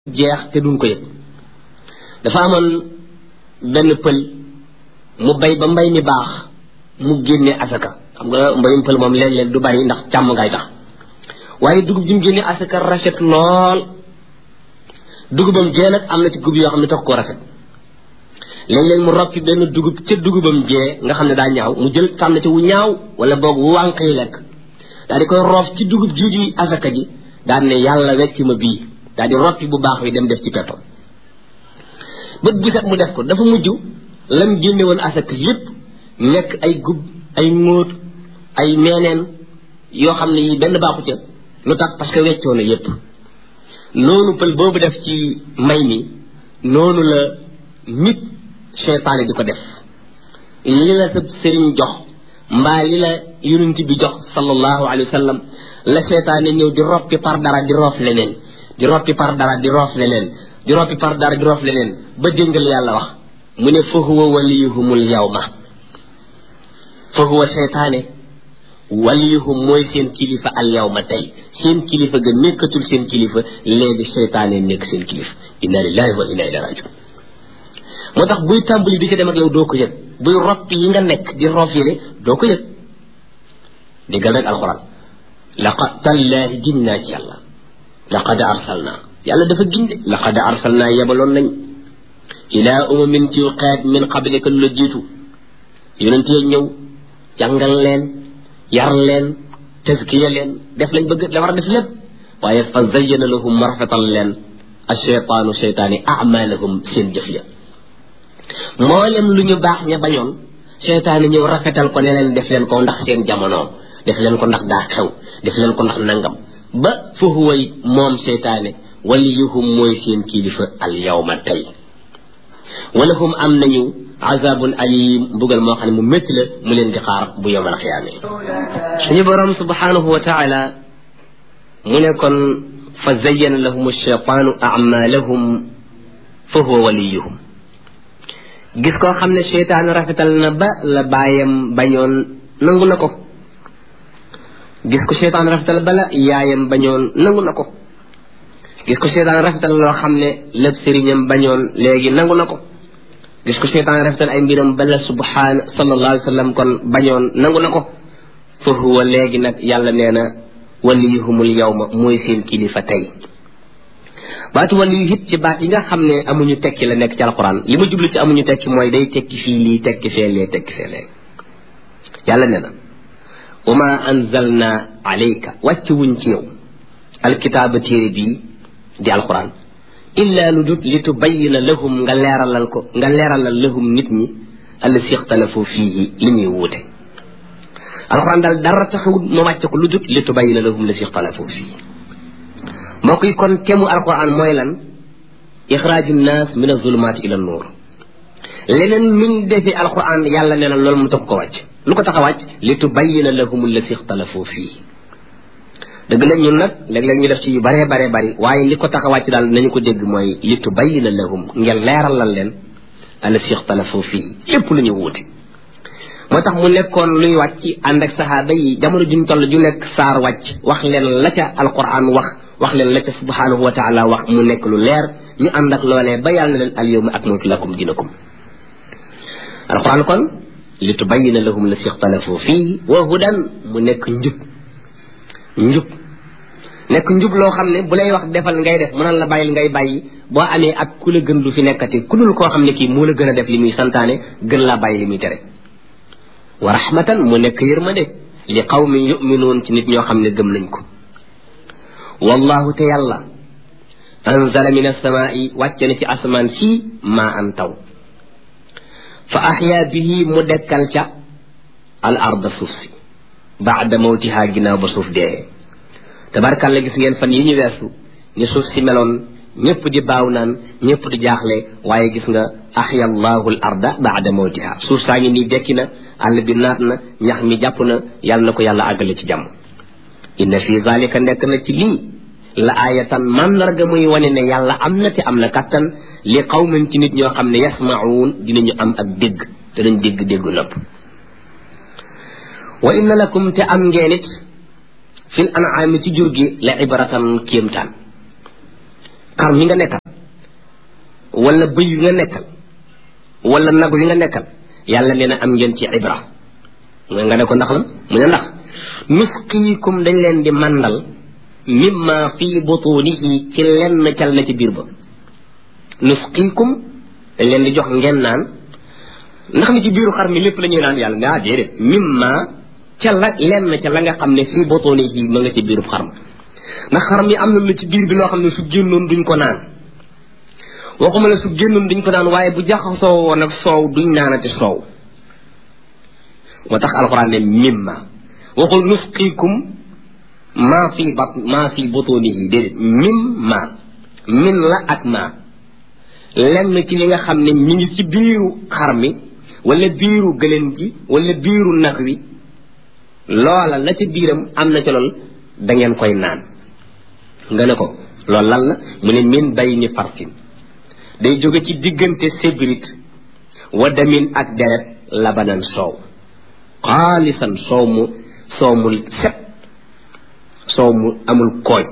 jeex te duñ ko yëg dafa amoon benn pël mu bay ba mbay mi baax mu génne asaka xam nga mbayum pël moom léeg-léeg du bari ndax càmm ngay tax waaye dugub ji mu génne asaka rafet lool dugubam jee nag am na ci gub yoo xam ne tax koo rafet léeg-léeg mu roppi benn dugub ca dugubam jee nga xam ne daa ñaaw mu jël tànn ci wu ñaaw wala boog wu wànq yi lekk daal di koy roof ci dugub ji di asaka ji daal ne yàlla wecc ma bii daal di roppi bu baax wi dem def ci peppam bët bu set mu def ko dafa mujj lam génne woon asaka yépp nekk ay gub ay ngóot ay meeneen yoo xam ne yi benn baaxu ca lu tax parce que weccoo na yépp noonu pël boobu def ci may mi noonu la nit seytaane di ko def li la sa sëriñ jox mbaa li la yonent bi jox sallallahu alayhi wa sallam la seytaane ñëw di roppi par dara di roof leneen di roppi par dara di roof leneen di roppi par dara di roof leneen ba déngal yàlla wax mu ne fa huwa waliyuhumul yawma fa huwa seytaane waliyuhum mooy seen kilifa al yawma tey seen kilifa ga nekkatul seen kilifa léegi seytaane nekk seen kilifa inna lillahi wa inna ilayhi rajiun moo tax buy tàmbali di ca dem ak yow doo ko yëg buy roppi yi nga nekk di roof yi doo ko yëg déggal rek alxuraan laqad tallaahi ginnaa ci yàlla laqad arsalnaa yàlla dafa ginde laqad arsalnaa yebaloon nañ ilaa umamin ci xeet min qablika lu la jiitu yonent yi ñëw jàngal leen yar leen tazkiya leen def lañ bëgg la war a def lépp waaye fa zayyana lahum ma rafetal leen asheytaanu seytaani amalahum seen jëf ya mboolem lu ñu baax ña bañoon seytaani ñëw rafetal ko ne leen def leen ko ndax seen jamono def leen ko ndax daa xew def leen ko ndax nangam ba fa huwa moom seytaane waliyuhum mooy seen kilifa al yawma tey walahum am nañu azabun alim mbugal moo xam ne mu métti la mu leen di xaar bu yawmal xiyaame suñu borom subhanahu wa taala mu ne kon fa zayyana lahum ash-shaytaanu a'maalahum fa huwa waliyuhum gis koo xam ne seytaan rafetal na ba la baayam bañoon nangu na ko gis ko seytaan rafetal ba la yaayam bañoon nangu na ko gis ko seytaan rafetal loo xam ne lépp sëriñam bañoon léegi nangu na ko gis ko seytaan rafetal ay mbiram bala subhaana sallallahu alayhi wa sallam kon bañoon nangu na ko fa huwa léegi nag yàlla nee na waliyuhumul yawma mooy seen kilifa tey baatu waliyu it ci baat yi nga xam ne amuñu tekki la nekk ci alquran li ma jublu ci amuñu tekki mooy day tekki fii lii tekki fee lee tekki fee lee yàlla nee na wa ma anzalna alayka wàcc wuñ ci yow alkitaaba téere bii di alquran illa lu dut li tubayyina lahum nga leeralal lahum nit ñi allati ixtalafu fiihi li ñuy wuute alquran daal dara taxawut ma wàcc ko lu dut li tubayyina lahum allati ixtalafu fiihi mbokk yi kon kemu alquran mooy lan ixraaju nnaas min azulumaati ila nuur leneen luñ defee alquran yàlla nee na loolu mu tax ko wàcc lu ko tax a wàcc li tubayyina lahum allati ixtalafu fiihi dëgg la ñun nag léeg-léeg ñu def ci yu baree baree bari waaye li ko tax a wàcc daal nañu ko dégg mooy li tubayyina lahum ngeen leeralal leen allati ixtalafu fiihi lépp lu ñu wuute moo tax mu nekkoon luy wàcc ànd ak saxaaba yi jamono juñ toll ju nekk saar wàcc wax leen la ca alquran wax leen la ca subhanahu wa taala wax mu nekk lu leer ñu ànd ak loolee ba yàlla na leen al yawma akmaltu lakum dinakum alquran kon li tubayyina lahum allati ixtalafu fiihi wa hudan mu nekk njub loo xam ne bu lay wax defal ngay def mu naan la bàyyil ngay bàyyi boo amee ak ku la gën lu fi nekkati ku dul koo xam ne kii moo la gën a def li muy santaane gën laa bàyyi li muy tere wa rahmatan mu nekk yërmande li qawmin yuminuun ci nit ñoo xam ne gëm nañ ko wallahu te yàlla anzala min as-samaa'i wàcce na ci asamaan si maa an taw fa ahya bihi mu dekkal ca al arda suuf si baada mawtiha ginnaaw ba suuf dee tabarkalla gis ngeen fan yi ñu weesu ni suuf si meloon ñëpp di baaw naan ñëpp di jaaxle waaye gis nga ahya allahu al arda baada mawtiha suuf saa ngi nii dekki na àll bi naat na ñax mi jàpp na yàlla na ko yàlla àggale ci jàmm inna fi zalika nekk na ci lii la aayatan mandarga muy wane ne yàlla am na te am na kattan li qawmin ci nit ñoo xam ne yasma'uun dinañu am ak dégg te dañ dégg nopp wa inna lakum te am ngeen it fil an'aami ci jur gi la ibratan kéemtaan xar mi nga nekkal wala bëy wi nga nekkal wala nag wi nga nekkal yàlla nee na am ngeen ci ibra nga ne ko ndax la mu ne ndax nusqiikum dañ leen di màndal mimma fi butunihi ci lenn cal na ci biir ba nusqiikum dañ leen di jox ngeen naan ndax mi ci biiru xar mi lépp la ñuy naan yàlla ne déedéet mimma ca la lenn ca la nga xam ne fi butunihi ma nga ci biiru xar ma ndax xar mi am na lu ci biir bi loo xam ne su génnoon duñ ko naan waxuma la su génnoon duñ ko naan waaye bu jaxasoo woon ak soow duñ naanati soow moo tax alxuraan ne mimma waxul nusqiikum maa fi butunihi déedéet mimma min la ak ma lenn ci li nga xam ne mi ngi ci biiru xar mi wala biiru gëléem gi wala biiru nag wi loola la ci biiram am na ci lool da ngeen koy naan nga ne ko loolu lan la mu ne min bayni farsin day jóge ci diggante sébrit wa damin ak deret labanan soow xaalisan soow mu set soow mu amul kooj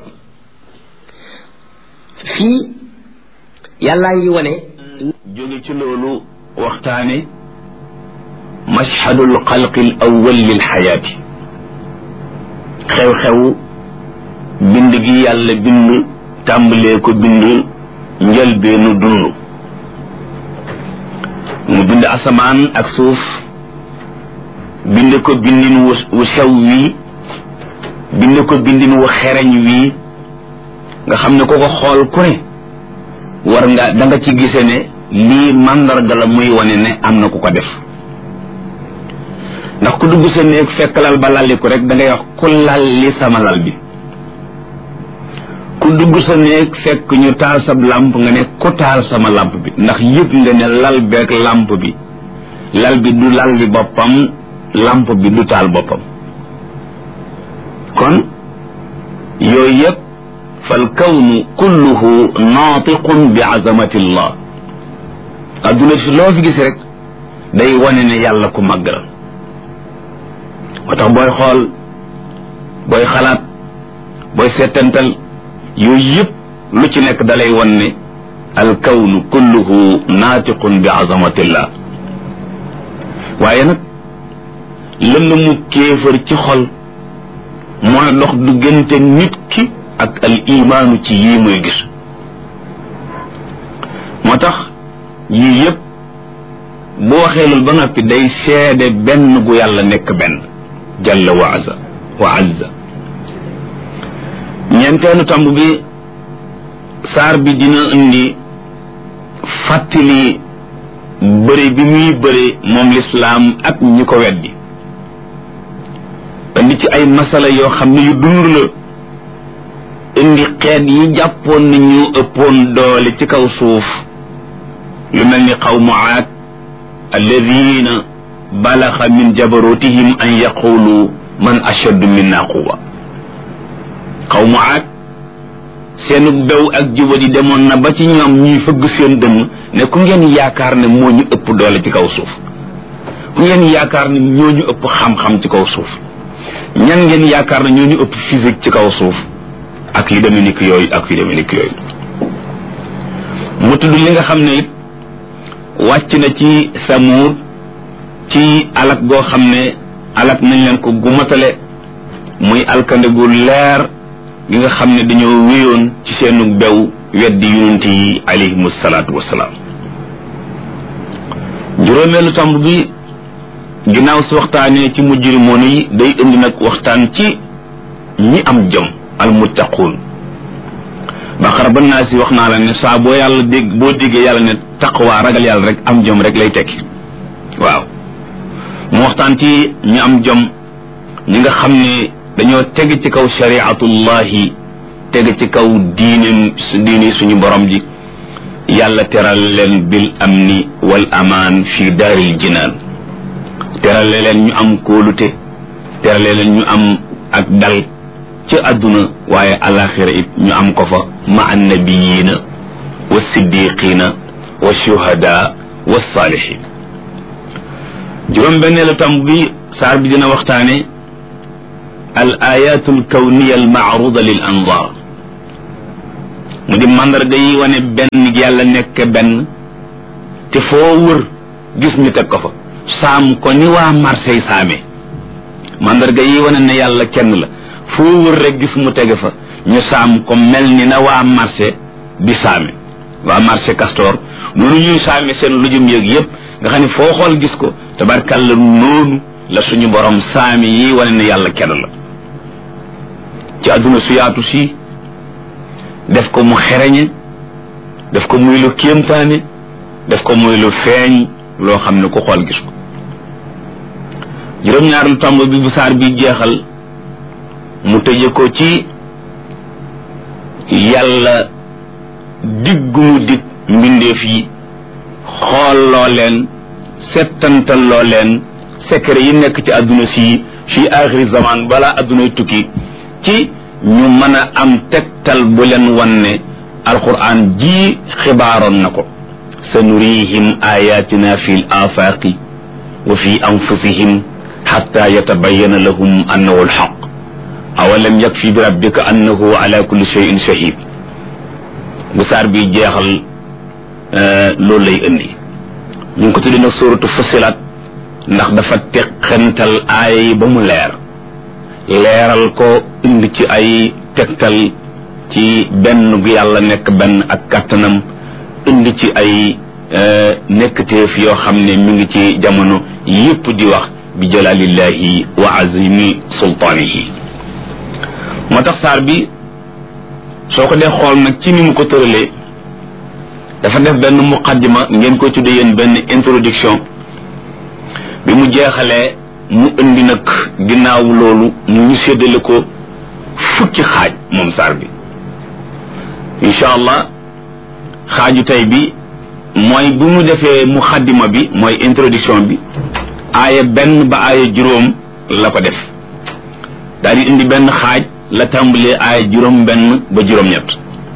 fii yàllaa ngi wane jóge ci loolu waxtaane mashhadul xalqi al awwal lil xayaati xew-xew bind gi yàlla bind tàmbalee ko bind njëlbeenu dund mu bind asamaan ak suuf bind ko bindin wu sew wii bind ko bindin wu xereñ wii nga xam ne ko ko xool ku ne war nga da nga ci gise ne lii màndarga la muy wane ne am na ku ko def ndax ku dugg sa néeg fekk lal ba lalli ko rek da ngay wax ku lalli sama lal bi ku dugg sa néeg fekk ñu taal sab làmp nga ne ku taal sama làmp bi ndax yëpp nga ne lal beeg làmp bi lal bi du lalli boppam làmp bi du taal boppam kon yooyu yëpp fal kawnu kulluhu naatiqun bi azamatillah adduna si loo fi gis rek day wane ne yàlla ku màgg la moo tax booy xool booy xalaat booy seetantal yooyu yëpp lu ci nekk dalay wan ne al kawnu kulluhu naatiqun bi azamatillah waaye nag lënd mu kéefër ci xol mooy dox diggante nit ki ak al imaanu ci yii muy gis moo tax yii yëpp bu waxee loolu ba noppi day seede benn gu yàlla nekk benn jalla wa azza ñeenteelu tomb bi saar bi dina indi fàttali bëri bi muy bëri moom lislaam ak ñi ko weddi indi ci ay masala yoo xam ne yu dund la indi xeet yi jàppoon ni ñu ëppoon doole ci kaw suuf lu mel ni qawmu aad alladina balaxa min jabarutihim an yaqulu man ashaddu minna quwa qawmu aad seenu bew ak jubadi demoon na ba ci ñoom ñuy fëgg seen dënn ne ku ngeen yaakaar ne moo ñu ëpp doole ci kaw suuf ku ngeen yaakaar ne ñoo ñu ëpp xam-xam ci kaw suuf ñan ngeen yaakaar ne ñoo ñu ëpp physique ci kaw suuf ak yu demee nikk yooyu ak yu demee nikk yooyu mu tudd li nga xam ne it wàcc na ci Samuud ci alak goo xam ne alak nañ leen ko gumatale muy alkande gu leer gi nga xam ne dañoo wéyoon ci seenu bew weddi yonent yi alayhimu salaatu wassalaam juróomeelu tomb bi ginnaaw si waxtaanee ci mujrimoon yi day indi nag waxtaan ci ñi am jom almuttaquun Baqara ba naa si wax naa la ne saa boo yàlla dégg boo déggee yàlla ne taqwa ragal yàlla rek am jom rek lay tekki waaw mu waxtaan ci ñi am jom ñi nga xam ne dañoo teg ci kaw shariatullahi teg ci kaw diine suñu borom ji yàlla teral leen bil amni wal amaan fi daaril jinaan terale leen ñu am kóolute terale leen ñu am ak dal ci àdduna waaye alaxira it ñu am ko fa ma annabiyiina wa siddiqiina wa shuhada wa saalihin juróom benneelu tam bi saar bi dina waxtaane al ayatu al kawniya al maaruda lil anzar mu di mandarga yi wane benn yàlla nekk benn te foo wër gis ñu teg ko fa saam ko ni waa Marseille saamee mandarga yi wane ne yàlla kenn la foo wër rek gis mu tege fa ñu saam ko mel ni na waa Marseille di saame waa Marseille Castor noonu ñuy saame seen lujum yëg yëpp nga xam ne foo xool gis ko tabarkàlla noonu la suñu borom saami yi wane ne yàlla kenn la ci àdduna su yaatu si def ko mu xereñe def ko muy lu kéemtaane def ko muy lu feeñ loo xam ne ku xool gis ko juróom-ñaareelu tomb bi bu saar bi jeexal mu tëje ko ci yàlla diggu mu dig mbindeef yi xool loo leen settantal loo leen secret yi nekk ci àdduna si fii axiri zaman balaa àddunay tukki ci ñu mën a am tegtal bu leen wan ne alquran ji xibaaroon na ko sanurihim ayatina fi l afaqi wa fi anfusihim xatta yatabayana lahum annahu alxaq awalam yakfi bi rabbika annahu ala kulli shay'in shahid bu saar bi jeexal loolu lay indi ñu ngi ko tuddi nag suratu Fussilat ndax dafa teqantal aaya yi ba mu leeral ko indi ci ay tegtal ci benn gu yàlla nekk benn ak kàttanam indi ci ay nekkteef yoo xam ne mi ngi ci jamono yépp di wax bi jalalillahi wa azimi sultaanihi moo tax saar bi soo ko dee xool nag ci ni mu ko tëralee dafa def benn muqaddima ngeen koy tudde yéen benn introduction bi mu jeexalee mu indi nag ginnaaw loolu ñu séddale ko fukki xaaj moom saar bi incha allah xaaju tey bi mooy bu mu defee muqaddima bi mooy introduction bi aaya benn ba aaya juróom la ko def daal di indi benn xaaj la tàmbalee aaya juróom benn ba juróom-ñett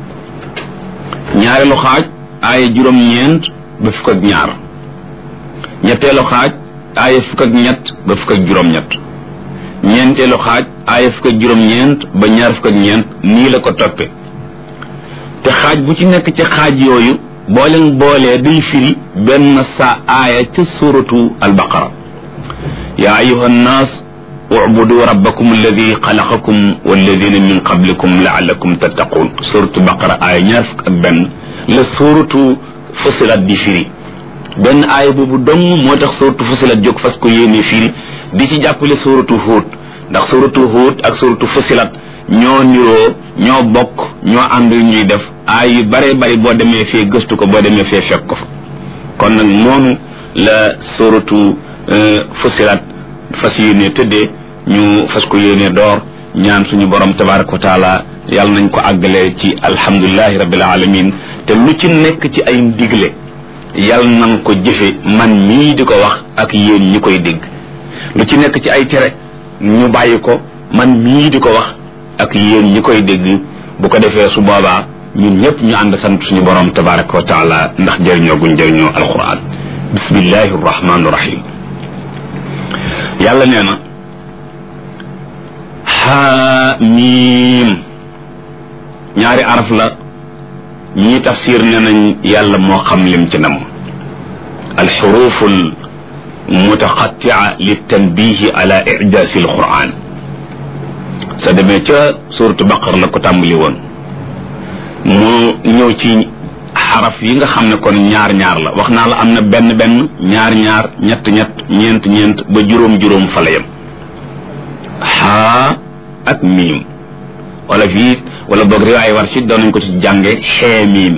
ñaareelu xaaj aaya juróom-ñeent ba fukk ak ñaar ñetteelu xaaj aaya fukk ak ñett ba fukk ak juróom-ñett ñeenteelu xaaj aaya fukk ak juróom-ñeent ba ñaar fukk ak ñeent nii la ko toppe te xaaj bu ci nekk ci xaaj yooyu boo leen boolee day firi benn sa aaya ca suratu albaqara yaa ayuha nnaas ubudu rabbakum alladi xalaqakum walladina min qablikum laallakum tattaqun suratu baqara aaya ñaar fukk ak benn la suratu Fussilat di firi benn aaya boobu dong moo tax suratu Fussilat jóg fas ko yéene firi di ci jàppale suratu Huud ndax suratu Huud ak suratu Fussilat ñoo niroo ñoo bokk ñoo ànd ñuy def aay yu bare bari boo demee fee gëstu ko boo demee fee fekk ko fa kon nag noonu la suratu Fussilat fas yéene tëddee ñu fas ko yéene door ñaan suñu borom tabaraka wa taala yàlla nañ ko àggalee ci alhamdulillahi rabbil alamin te lu ci nekk ci ay ndigle yàlla nañ ko jëfe man mii di ko wax ak yéen ñi koy dégg lu ci nekk ci ay tere ñu bàyyi ko man mii di ko wax ak yéen ñi koy dégg bu ko defee su boobaa ñun ñëpp ñu ànd sant suñu borom tabaraka wa taala ndax jëriñoo guñ jëriñoo alquran bismillahi rahmaani rahim yàlla nee na xaamiim ñaari araf la ñi tafsir nee nañ yàlla moo xam lim ci nam alxurufu almutaqatia litanbihi ala ijaasi alquran sa demee ca suratu baqar la ko tàmbali woon mu ñëw ci xaraf yi nga xam ne kon ñaar ñaar la wax naa la am na benn benn ñaar ñaar ñett ñett ñeent ñeent ba juróom juróom fa la yem xaa ak miim wala fii wala boog riwaay war si doon nañ ko ci jànge xee miim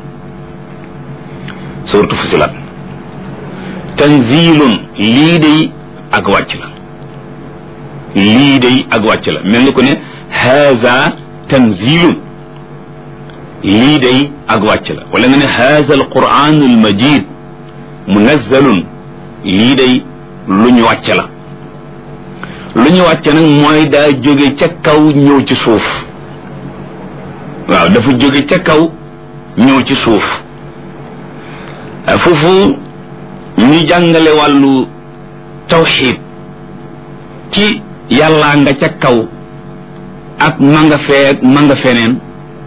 suratu Fussilat tanzilun lii day ak wàcc la lii day ak wàcc la mel ni ko ne haza tanzilun lii day ak wàcc la wala nga ne haza alquran almajid munazzalun lii day lu ñu wàcc la lu ñu wàcc nag mooy daa jóge ca kaw ñëw ci suuf waaw dafa jóge ca kaw ñëw ci suuf foofu ñu jàngale wàllu tawxiid ci yàllaa nga ca kaw ak ma nga fee ma nga feneen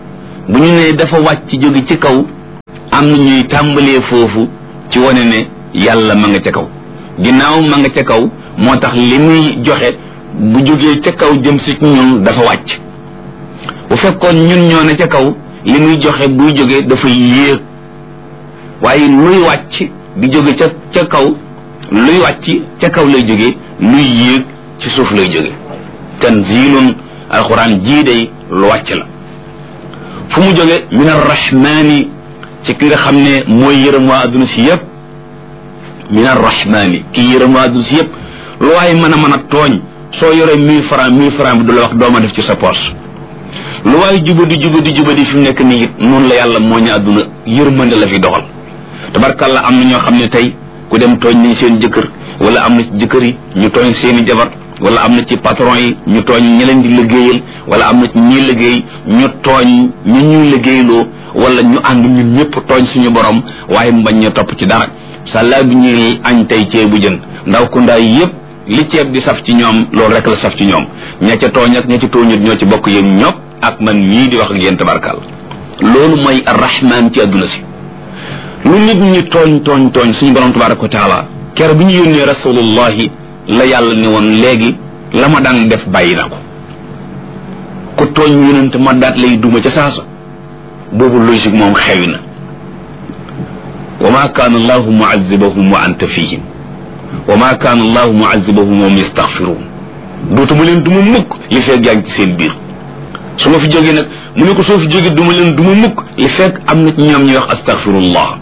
bu ñu nee dafa wàcc jóge ci kaw am na ñuy tàmbalee foofu ci wane ne yàlla ma nga ca kaw ginnaaw ma nga ca kaw moo tax li muy joxe bu jógee ca kaw jëm si ñun dafa wàcc bu fekkoon ñun ñoo ne ca kaw li muy joxe buy jógee dafa yéeg waaye luy wàcc di jóge ca kaw luy wàcc ca kaw lay jóge luy yéeg ci suuf lay jóge tanzilun alquran jii day lu wàcc la fu mu jóge min arrahmani ci ki nga xam ne mooy yërëm waa adduna si yépp min arrahmani ki yërëm waa adduna si yépp lu waaye mën a tooñ soo yoree 1000 francs bi du la wax dooma def ci sa poche lu waaye jubadi fi mu nekk nii it noonu la yàlla moo ñu adduna yërmande la fi doxal tabarkàlla am na ñoo xam ne tey ku dem tooñ nañ seen jëkkër wala am na ci jëkkër yi ñu tooñ seeni jabar wala am na ci patron yi ñu tooñ ñi leen di liggéeyal wala am na ci ñi liggéey ñu tooñ ñu ñuy liggéeyloo wala ñu ànd ñun ñëpp tooñ suñu borom waaye mu bañ ñu topp ci dara sàllaa bi ñuy añ tey ceebu jën ndaw ku ndaay yëpp li ceeb di saf ci ñoom loolu rek la saf ci ñoom ña ca tooñ ak ña ca tooñut ñoo ci bokk yéen ñëpp ak man mii di wax ak yéen tabarkal loolu mooy arrahman ci adduna si lu nit ñi tooñ suñu borom tabaraka wa taala kere bi ñu yónnee rasulullahi la yàlla ne woon léegi la ma daan def bàyyi na ko ku tooñ yonent ma daat lay duma ca saasa boobu logique moom xewi na wa ma kaana allahu muazibahum wa anta fihim wa ma kaana allahu muazibahum wa hum yastaghfiruun dootuma leen duma mukk li fekk yaa ngi ci seen biir su ma fi jógee nag mu ne ko soo fi jógee duma leen duma mukk li fekk am na ci ñoom ñuy wax astaghfirullah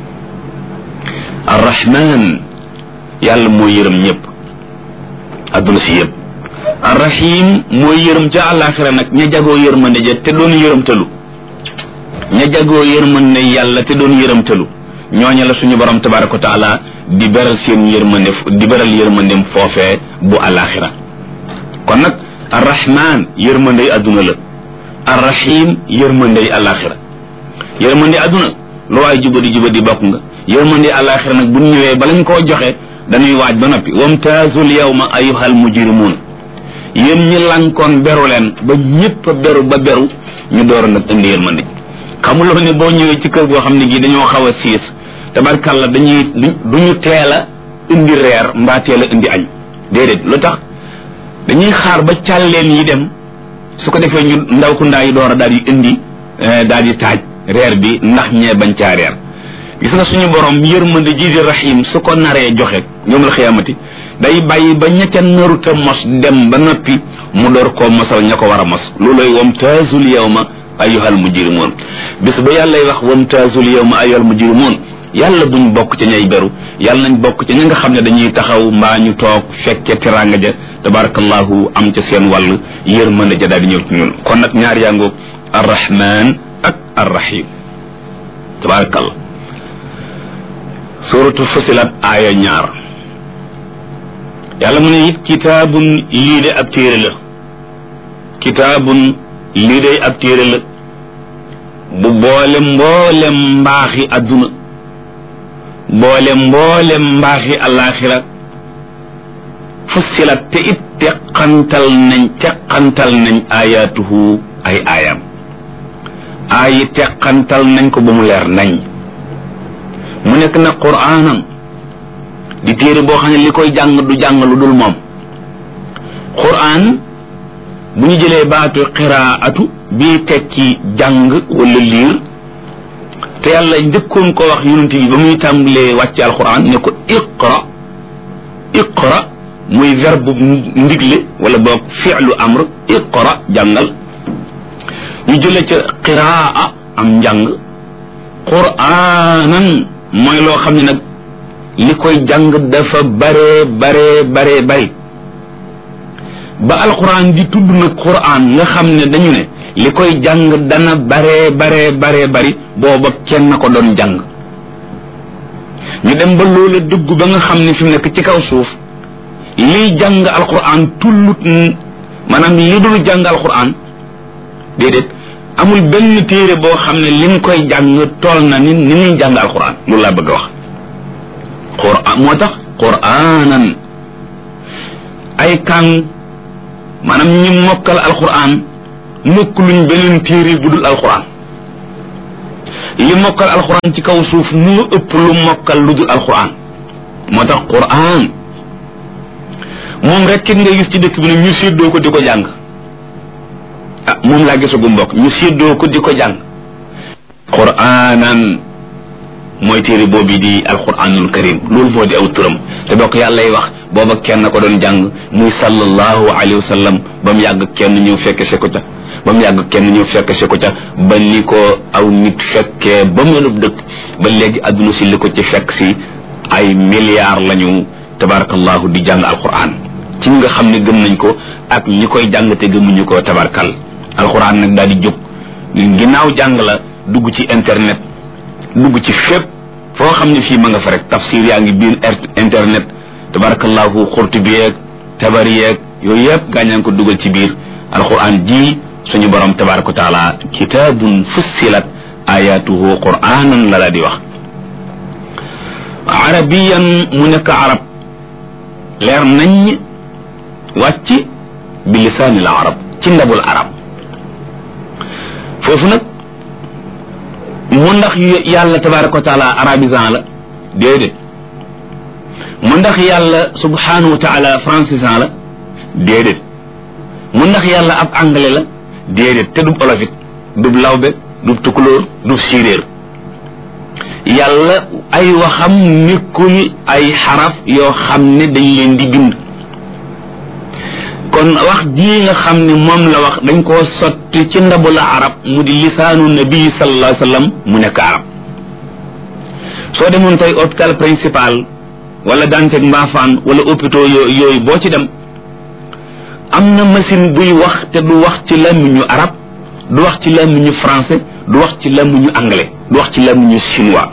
arrahman yàlla mooy yërëm ñëpp adduna si yëpp arrahim mooy yërëm ca àllaaxira nag ña jagoo yërmande ja te doon yërëmtalu ña jagoo yërmande yàlla te doon yërëmtalu ñooña la suñu borom tabaraka wa taala di beral seen yërmande di beral yërmandem foofee bu àllaaxira kon nag arrahman yërmandey adduna la arrahim yërmandey àllaaxira yërmandey adduna lu waay jubadi bokk nga yërmandey àllaaxira nag bu ñëwee balañ koo joxe dañuy waaj ba noppi wamtaazul yawma ayyuhal mujrimuun yéen ñi lankoon beru leen ba ñëpp beru ba beru ñu door nag indi yërmande xamuloo ne boo ñëwee ci kër goo xam ne gii dañoo xaw a siis tabarkàlla duñu teel a indi reer mbaa teel a indi añ déedéet lu tax dañuy xaar ba càlleen yi dem su ko defee ñu ndaw ku ndaa yi door a daal di indi daal di taaj reer bi ndax ñee bañ caa reer gis nga suñu borom yërmande ji di rahim su ko naree joxe yawmal xiyaamati day bàyyi ba ña ca naruta mos dem ba noppi mu door koo mosal ña ko war a mos looloy wamtaazul yawma ayyuhal mujrimuun bis ba yàllay wax wamtaazul yawma ayyuhal mujrimuun yàlla buñ bokk ca ñay beru yàlla nañ bokk ca ña nga xam ne dañuy taxaw mbaa ñu toog fekke teraanga ja tabarakallahu am ca seen wàll yërmande ja daal di ñëw ci ñun kon nag ñaar yaa ngoog arrahman ak arrahim tabarakallah suratu fusilat aaya 2 yàlla mu ne it kitaabun lii de ab téere la kitaabun lii de ab téere la bu boole mboolem mbaaxi adduna boole mboolem mbaaxi alaxira fusilat te it teqantal nañ ayatuhu ay aayam aayi teqantal nañ ko ba mu leer nañ mu nekk na quraanam di téere boo xam ne li koy jàng du jàng lu dul moom quraan bu ñu jëlee baatu qiraatu bii tekki jàng wala liir te yàlla njëkkoon ko wax yonent bi ba muy tàmbalee wàcc alquran ne ko iqra muy verbe ndigle wala boog fi'lu amr iqra jàngal ñu jëlee ca qiraa am njàng quraanan mooy loo xam ne nag li koy jàng dafa bare ba alquran di tudd nag quran nga xam ne dañu ne li koy jàng dana bare bari booba kenn ko doon jàng ñu dem ba loola dugg ba nga xam ne fi mu nekk ci kaw suuf liy jàng alquran tullut maanaam li dul jàng alquran déedéet amul benn téere boo xam ne li nga koy jàng tool na ni ñuy jàng alquran loolu laa bëgg a wax quran moo tax quranan ay kàng maanaam ñi mokkal alquran mokk luñ beneen téere bu dul alquran li mokkal alquran ci kaw suuf mu ëpp lu mokkal lu dul alquran moo tax quran moom rek kenn ngay gis ci dëkk bi ne ñu séddoo ko di ko jàng moom laa gisagu mbokk ñu séddoo ko di ko jàng quranan mooy téere boobu di alquranul karim loolu moo di aw turam te bokk yàllay wax booba kenn ko doon jàng muy sallallahu alayhi wa sallam ba mu yàgg kenn ñëw fekke se ko ca ba mu yàgg kenn ñëw fekke se ko ca ba ni ko aw nit fekkee ba mënub dëkk ba léegi adduna si li ko ci fekk si ay milliards lañu tabarakallahu di jàng alquran ci ñi nga xam ne gëm nañ ko ak ñi koy jàng te gëmuñu ko tabarakal alquran nag daal di jóg ginnaaw jàng la dugg ci internet dugg ci fépp foo xam ne fii ma nga fa rek tafsir yaa ngi biir internet tabarakallahu Qurtubi yeeg Tabari yeeg yooyu yëpp gaañaan ko dugal ci biir alquran ji suñu borom tabaraka wa taala kitabun fussilat ayatuhu quranan la di wax arabiyan mu nekk arab leer nañ wàcc bi lisaanil arab ci ndabul arab foofu nag mu ndax yàlla tabaraka wa taala arabisant la déedéet mu ndax yàlla subhanahu wa taala francisant la déedéet mu ndax yàlla ab anglais la déedéet te dub olofit dub lawbe dub tukulóor dub séeréer yàlla ay waxam nekkul ay xaraf yoo xam ne dañ leen di bind kon wax ji nga xam ne moom la wax dañ koo sotti ci ndabu la arab mu di lisaanu nabi sallallahu alayhi wa sallam mu nekk arab soo demoon tey hôpital principal wala Dantec Mbaafaan wala hôpitaux yooyu boo ci dem am na machine buy wax te du wax ci làmmiñu arab du wax ci làmmiñu français du wax ci làmmiñu anglais du wax ci làmmiñu chinois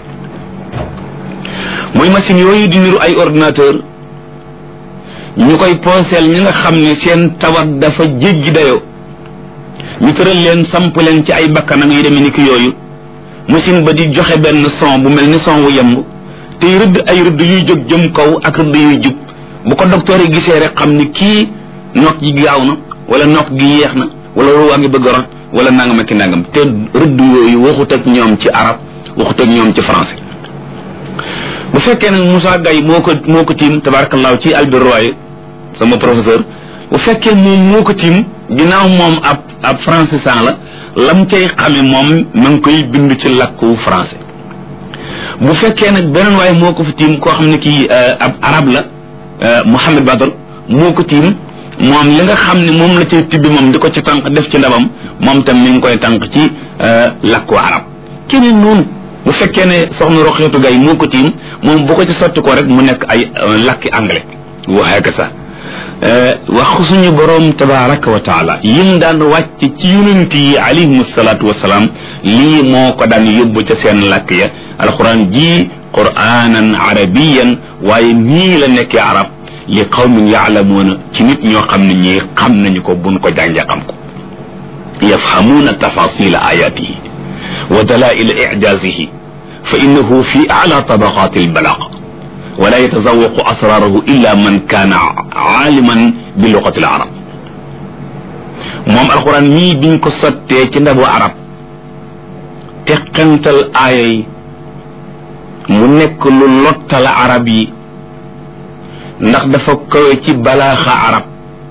mooy machine yooyu di niru ay ordinateur ñu koy pooseel ñi nga xam ne seen tawat dafa jéggi dayoo ñu tëral leen samp leen ci ay bakkan ak yu demee ni ki yooyu machine ba di joxe benn son bu mel ni son wu yemb tey rëdd ay rëdd yuy jóg jëm kaw ak rëdd yuy jub bu ko docteur yi gisee rek xam ni kii nokk gi gaaw na wala nokk gi yeex na wala ruwaa ngi bëgg a rot wala nangam ak nangam te rëdd yooyu waxut ak ñoom ci arab waxut ak ñoom ci français bu fekkee nag Moussa Gaye moo ko tiim tabarakallahu ci Albert Royer sama professeur bu fekkee moom moo ko tiim ginnaaw moom ab francisant la lam cay xame moom ma ngi koy bind ci làkku français bu fekkee nag beneen waaye moo ko fi tiim koo xam ne kii ab arab la Mohamed Badr moo ko tiim moom li nga xam ne moom la cay tibbi moom di ko ci tànk def ci ndabam moom tam mi ngi koy tànk ci làkku arab keneen noonu bu fekkee ne soxna Roxeetu Gay moo ko tiim moom bu ko ci sotti ko rek mu nekk ay làkki anglais waxeeka sax wax suñu boroom tabaraka wa taala yim daan wàcc ci yonent yi alayhim salaatu wasalaam lii moo ko daan yóbbu ca seen làkk ya alquran ji quranan arabiyan waaye nii la nekkee arab li qawmin yaalamuuna ci nit ñoo xam ne ñii xam nañu ko buñ ko jàngee xam ko yafhamuuna tafasila ayatihi wa dalaila ijazihi fa innahu fi ala tabaqati albalaq wala yatazawaqu asrarahu illa man kaana aaliman bi luqati al arab moom alquran mii biñ ko sottee ci ndabu arab teqantal aaya yi mu nekk lu lottal arab yi ndax dafa kawe ci balaaxa arab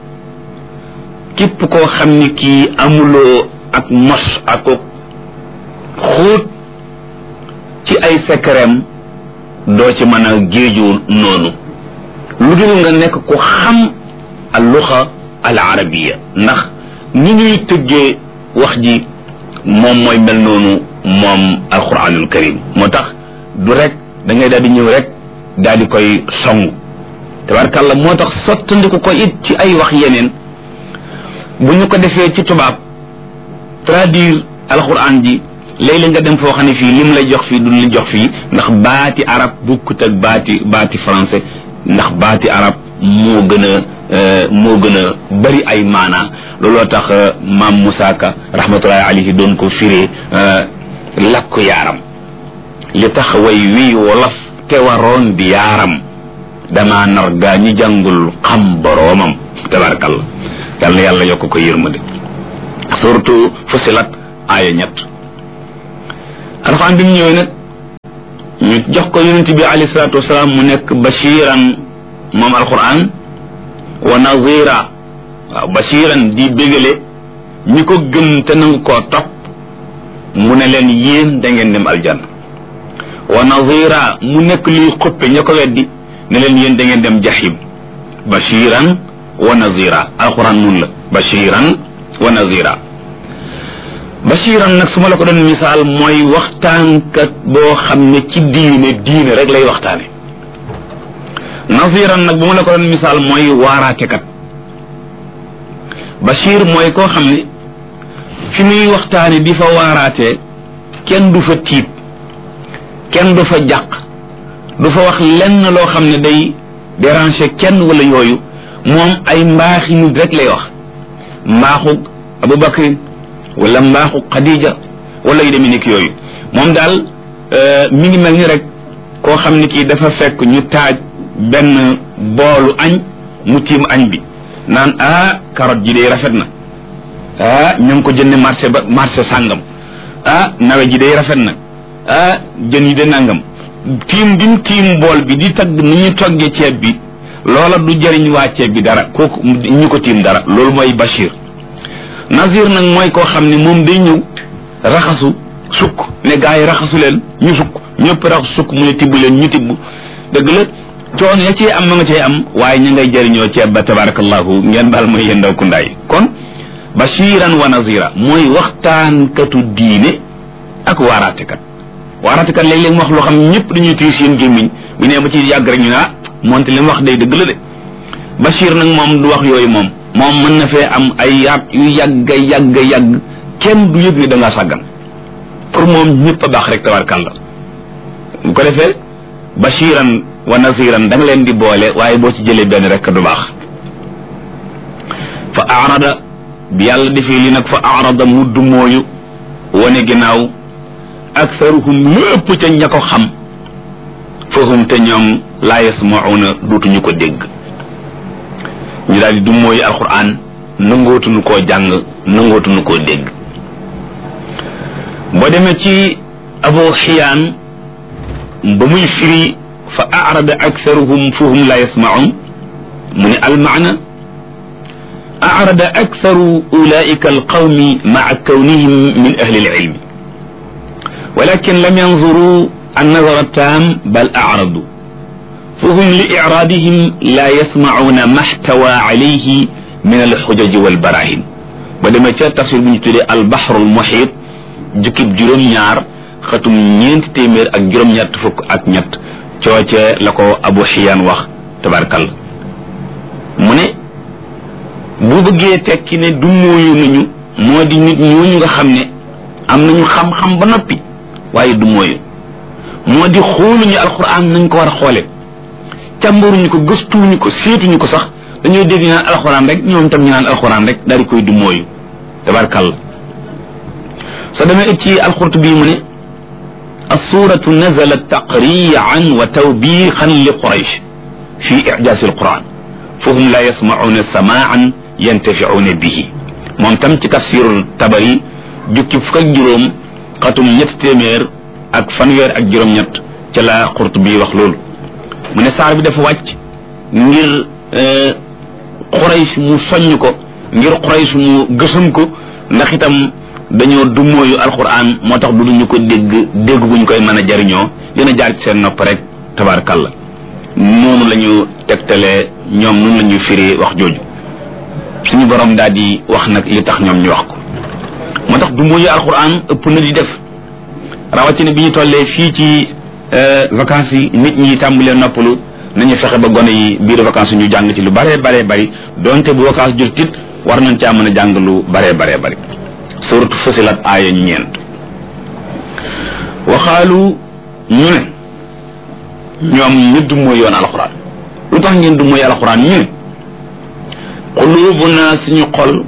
képp koo xam ni kii amuloo ak mos ak xóot ci ay secretam doo ci mën a géeju noonu lu dul nga nekk ku xam al luxa al arabiya ndax ni ñuy tëggee wax ji moom mooy mel noonu moom alquranul karim moo tax du rek da ngay daal di ñëw rek daal di koy song tabarkàlla moo tax sottandiku ko it ci ay wax yeneen bu ñu ko defee ci tubaab traduire alquran ji léeg-léeg nga dem foo xam ne fii lim lay jox fii du la jox fii ndax baati arab bukkut ak baati français ndax baati arab moo gën a bari ay maanaa looloo tax maam Moussa Ka rahmatullahi alayhi doon ko firee lakku yaaram li tax way wii wolof te waroon di yaaram dama nar gaa ñi jàngul xam boroomam tabarakalla yal na yàlla yokk ko yërmande surtout Fussilat aaya 3 alxuraan bi mu ñëwee nag ñu jox ko yonent bi alayhi salaatu wasalaam mu nekk bashiran moom alxuraan wa nazira waaw bashiran di bégale ñi ko gëm te nangu koo topp mu ne leen yéen da ngeen dem aljanna wa nazira mu nekk luy xuppe ña ko weddi ne leen yéen da ngeen dem jahim bashiran wa nazira alxuraan nun la bashiran wa nazira bashiran nag su ma la ko doon misaal mooy waxtaankat boo xam ne ci diine rek lay waxtaane naziran nag bu ma la ko doon misaal mooy waaraatekat bashir mooy koo xam ne fi muy waxtaane di fa waaraatee kenn du fa tiit kenn du fa jàq du fa wax lenn loo xam ne day déranger kenn wala yooyu moom ay mbaaxi nit rek lay wax mbaaxu Abubakar wala mbaaxu Xadija wala yu demee nekk yooyu moom daal mi ngi mel ni rek koo xam ne kii dafa fekk ñu taaj benn boolu añ mu tiim añ bi naan carotte ji day rafet na ñu ngi ko jënd marché sàngam nawe ji day rafet na jën yi de nangam tiim bi mu tiim bool bi di tagg ni ñu toggee ceeb bi loola du jëriñ waa ceeb bi dara kooku ñu ko tiim dara loolu mooy Bachir Nazir nag mooy koo xam ne moom day ñëw raxasu sukk ne gaa yi raxasu leen ñu sukk ñëpp raxasu sukk mu ne tibb leen ñu tibb dëgg la coono ya cee am ma nga cee am waaye ñu ngay jëriñoo ceeb ba tabarakallahu ngeen baal ma yéen ndaw kundaay kon Bashiran wa Nazira mooy waxtaankatu diine ak waaraatekat léeg-léeg mu wax loo xam ñëpp dañuy tiir seen gémmiñ bu nee ba ci yàgg rek ñu ne moonte li mu wax day dëgg la de Bachir nag moom du wax yooyu moom mën na fee am ay yaat yu yàgg kenn du yëg ne da ngaa sàggan pour moom ñëpp a baax rek tabarkàlla bu ko defee Bashiran wa Naziran da nga leen di boole waaye boo ci jëlee benn rek du baax fa arada bi yàlla defee li nag fa arada mu dumooyu wane ginnaaw aktharuhum lu ëpp ca ña ko xam fahum te ñoom laa yasmauna dootuñu ko dégg ñu daal di du mooy alquran nangootuñu koo jàng nangootuñu koo dégg boo demee ci Abu Xiyaan ba muy firi fa arada aktharuhum fahum laa yasmaun mu ne almaana arada aktharu ulaika alqawmi maa kawnihim min ahli alilmi ولكن لم ينظروا النظر التام بل أعرضوا فهم لإعراضهم لا يسمعون ما احتوى عليه من الحجج والبراهين بدما تفسير بن تودي البحر المحيط جكب جروم ñaar xatum ñeent téeméer ak juróom ñett fukk ak ñett cooce la ko Abu Xiyaan wax tabarkal mu ne bu bëggee tekki ne du mooyu nañu moo di nit ñooñu nga xam ne am nañu xam-xam ba noppi waaye du mooyu moo di xooluñu alxuraan nañ ko war a xoole càmbaruñu ko gëstuñu ko seetuñu ko sax dañuy dégg ñu naan alxuraan rek ñoom tam ñu naan alxuraan rek daal di koy du mooyu tabarkalla soo demee it ci alxurtubi mu ne assuratu nazalat taqriyan wa tawbiixan li quraysh fi ijaasi alquran fahum la yasmacuuna samaan yantaficuuna bihi moom tam ci tafsiru tabari jukki fukk ak juróom xatum ñett téeméer ak fanweer ak juróom-ñett ca la Qurtubi wax loolu mu ne saar bi dafa wàcc ngir Quraysh mu soññ ko ngir Quraysh mu gësam ko ndax itam dañoo dummóoyu alquran moo tax duñu ko dégg guñ koy mën a jariñoo dina jaar ci seen nopp rek tabarakàllah noonu la ñu tegtalee ñoom noonu la ñu firi wax jooju suñu borom daal di wax nag li tax ñoom ñu wax ko moo tax dummóoyu alquran ëpp na di def rawatina bi ñu tollee fii ci vacances yi nit ñi tàmbalee noppalu nañu fexe ba gone yi biir vacances ñu jàng ci lu bare bari donte bu vacances jot tit war nañ caa mën a jàng lu bare bari suratu Fusilat aaya 9 waxaalu ñu ne ñoom ñu du mooy yoon alxuraan lu tax ngeen du mooy alxuraan ñu ne qulubuna suñu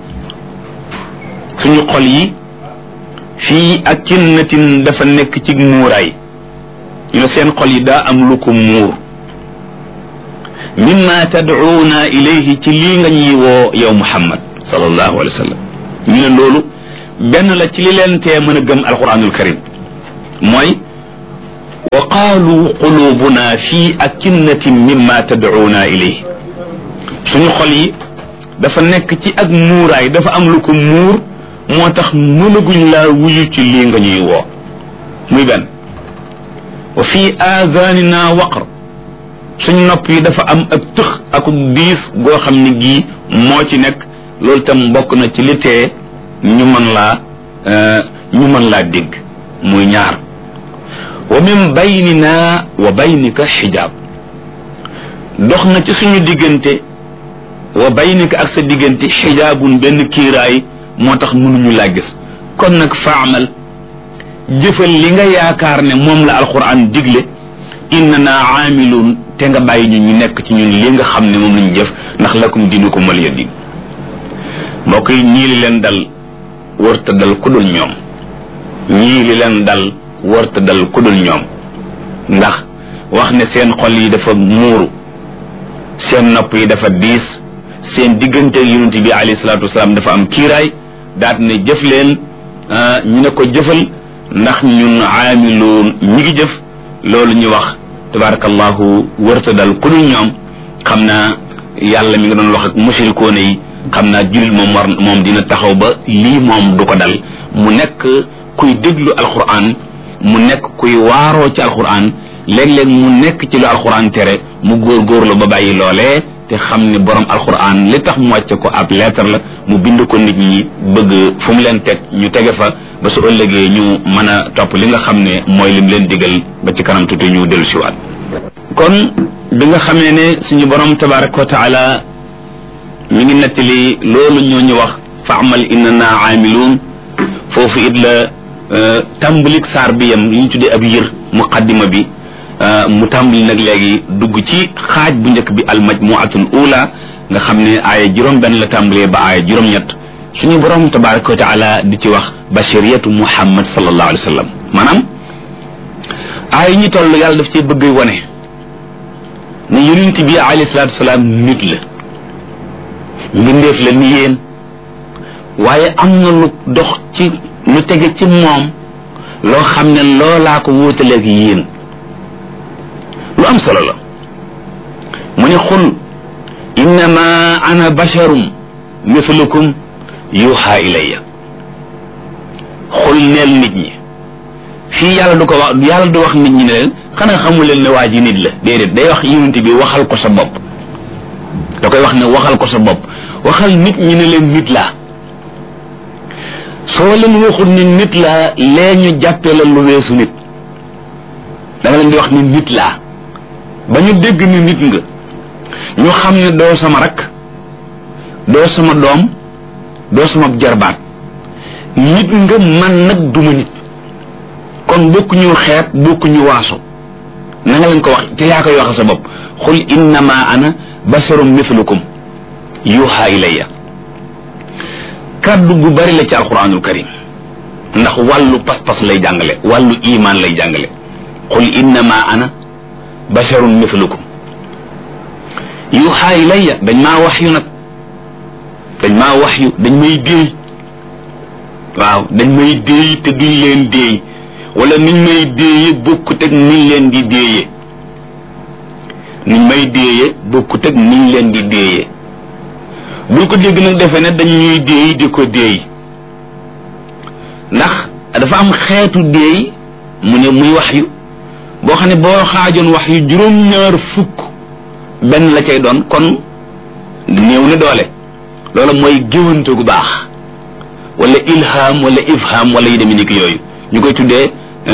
xol yi fii akinnatin dafa nekk ci muuraay ñu ne seen xol yi daa am lu ko muur mimma tad'uuna ilayhi ci lii nga ñuy woo yow Muhammad sallallahu alayhi wa sallam ñu ne loolu benn la ci li leen tee mën a gëm alquranul karim mooy wa qaalu qulubuna fi akinnatin mimma tad'una ilayhi suñu xol yi dafa nekk ci ak muuraay dafa am lu ko muur moo tax mënaguñ laa wuyu ci lii nga ñuy woo muy benn wa fi aadanina waqr suñ nopp yi dafa am ak tëx ak diis goo xam ne gii moo ci nekk loolu tam bokk na ci li tee ñu mën laa dégg muy ñaar wa min baynina wa baynika xijaab dox na ci suñu diggante wa baynika ak sa diggante xijaabun benn kiiraay moo tax mënuñu laa gis kon nag faamal jëfal li nga yaakaar ne moom la alquran digle innana aamiluun te nga bàyyi ñu nekk ci ñun li nga xam ne moom lañu jëf ndax lakum diinukum waliya diin mbokk yi ñii li leen dal wërta dal ku dul ñoom ñii li leen dal wërta dal ku dul ñoom ndax wax ne seen xol yi dafa muuru seen nopp yi dafa diis seen diggante yonent bi alayhi salaatu wasalaam dafa am kiiraay daat ne jëf leen ñu ne ko jëfal ndax ñun aamiluun ñi ngi jëf loolu ñu wax tabarakallahu wërta dal ku dul ñoom xam naa yàlla mi nga doon wax ak mushrikoona yi xam naa jullit moom dina taxaw ba lii moom du ko dal mu nekk kuy déglu alquran mu nekk kuy waaroo ci alquran léeg-léeg mu nekk ci lu alquran tere mu góorgóorlu ba bàyyi loolee te xam ne borom alquran li tax mu wàcce ko ab lettre la mu bind ko nit ñi bëgg fu mu leen teg ñu tege fa ba su ëllëgee ñu mën a topp li nga xam ne mooy lim leen digal ba ci kanam tuuti ñu dellu siwaat kon bi nga xamee ne suñu borom tabaraka wa taala mi ngi nettali loolu ñoo ñu wax fa amal innana aamiluun foofu it la tàmbalik saar bi yam li ñu tuddee ab yër muqaddima bi mu tàmbali nag léegi dugg ci xaaj bu njëkk bi al majmuatul ula nga xam ne aaya juróom benn la tàmbalee ba aaya juróom ñett suñu borom tabaraka wa taala di ci wax bashiriyatu muhammad sallallahu alayhi wa sallam maanaam aaya ñu toll yàlla daf ci bëgg wane ne yonent bi alayhi salaatu wasalaam nit la mbindeef la ni yéen waaye am na lu dox ci lu tege ci moom loo xam ne loolaa ko wóotaleeg yéen lu am solo la mu ne xul innama ana basharum mithlukum yuha ilayya xul neel nit ñi fii yàlla du ko wax yàlla du wax nit ñi ne leen xanaa xamu leen ne waa ji nit la déedéet day wax yonent bi waxal ko sa bopp da koy wax ne waxal ko sa bopp waxal nit ñi ne leen nit laa soo leen waxul ni nit laa lee ñu jàppee la lu weesu nit da nga leen di wax ni nit laa ba ñu dégg ni nit nga ñu xam ne doo sama rakk doo sama doom doo sama jarbaat nit nga man nag duma nit kon bokku ñu xeet bokku ñu waaso na nga leen ko wax te yaa koy waxal sa bopp xul innama ana basharum mithlukum yuha ilayya kaddu gu bari la ci alquranul karim ndax wàllu pas-pas lay jàngale wàllu iman lay jàngale qul innama ana basharun mithlukum yuha ilayya dañ maa wax yu nag dañ maa wax yu dañ may déey waaw dañ may déey te duñ leen déey wala niñ may déeye bokkut ak niñ leen di déeye niñ may déeye bokkut ak niñ leen di déeye bul ko dégg nag defe ne dañ ñuy déey di ko déey ndax dafa am xeetu déey mu ne muy wax yu boo xam ne boo xaajoon wax yu juróom-ñaar fukk benn la cay doon kon néew na doole loolu mooy géwante gu baax wala ilham wala ifham wala yu demee ni ki yooyu ñu koy tuddee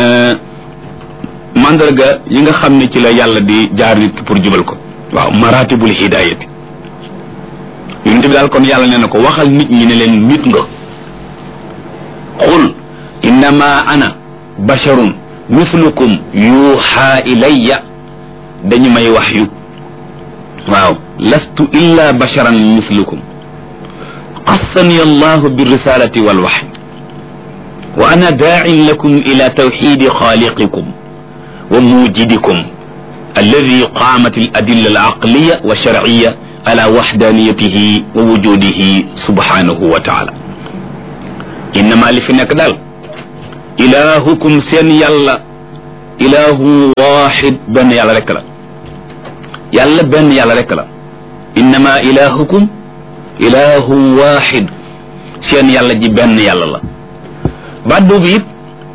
mandarga yi nga xam ne ci la yàlla di jaar nit pour jubal ko waaw maratibul hidayati yonent bi daal kon yàlla nee na ko waxal nit ñi ne leen nit nga qul innama ana basharun mithlukum yuha ilayya dañu may wax yu waaw lastu illa basharan mithlukum qassani allahu birrisalati walwahyi wa ana daa'in lakum ila tawhidi khaliqikum wa mujidikum alladhi qamat al-adilla al-aqliya wa shar'iyya ala wahdaniyatihi wa wujudihi subhanahu wa ta'ala innama li fi nekk daal ilaahukum seen yàlla ilaahu waaxid benn yàlla rek la yàlla benn yàlla rek la innama ilaahukum ilaahu waaxid seen yàlla ji benn yàlla la baat boobu it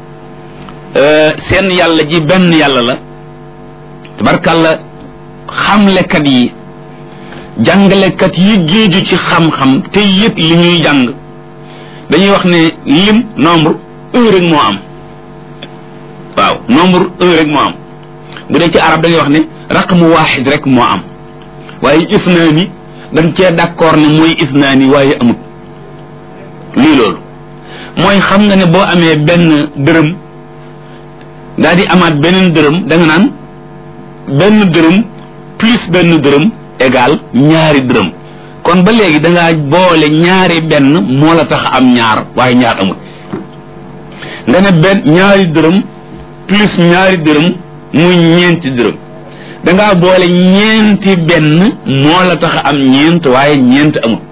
seen yàlla ji benn yàlla la tabarkàlla xamlekat yi jàngalekat yi géeju ci xam-xam te yëpp li ñuy jàng dañuy wax ne lim nombre un rek moo am waaw nombre un rek moo am bu dee ci arab dañuy wax ne raqmu waaxid rek moo am waaye isnaani dañ cee d'accord ne mooy isnaani waaye amut lii loolu mooy xam nga ne boo amee benn dërëm daal di amaat beneen dërëm da nga naan benn dërëm plus benn dërëm égal ñaari dërëm kon ba léegi dangaa boole ñaari benn moo la tax am ñaar waaye ñaar amut nga ne benn ñaari dërëm plus ñaari dërëm muy ñeenti dërëm dangaa boole ñeenti benn moo la tax am ñeent waaye ñeent amut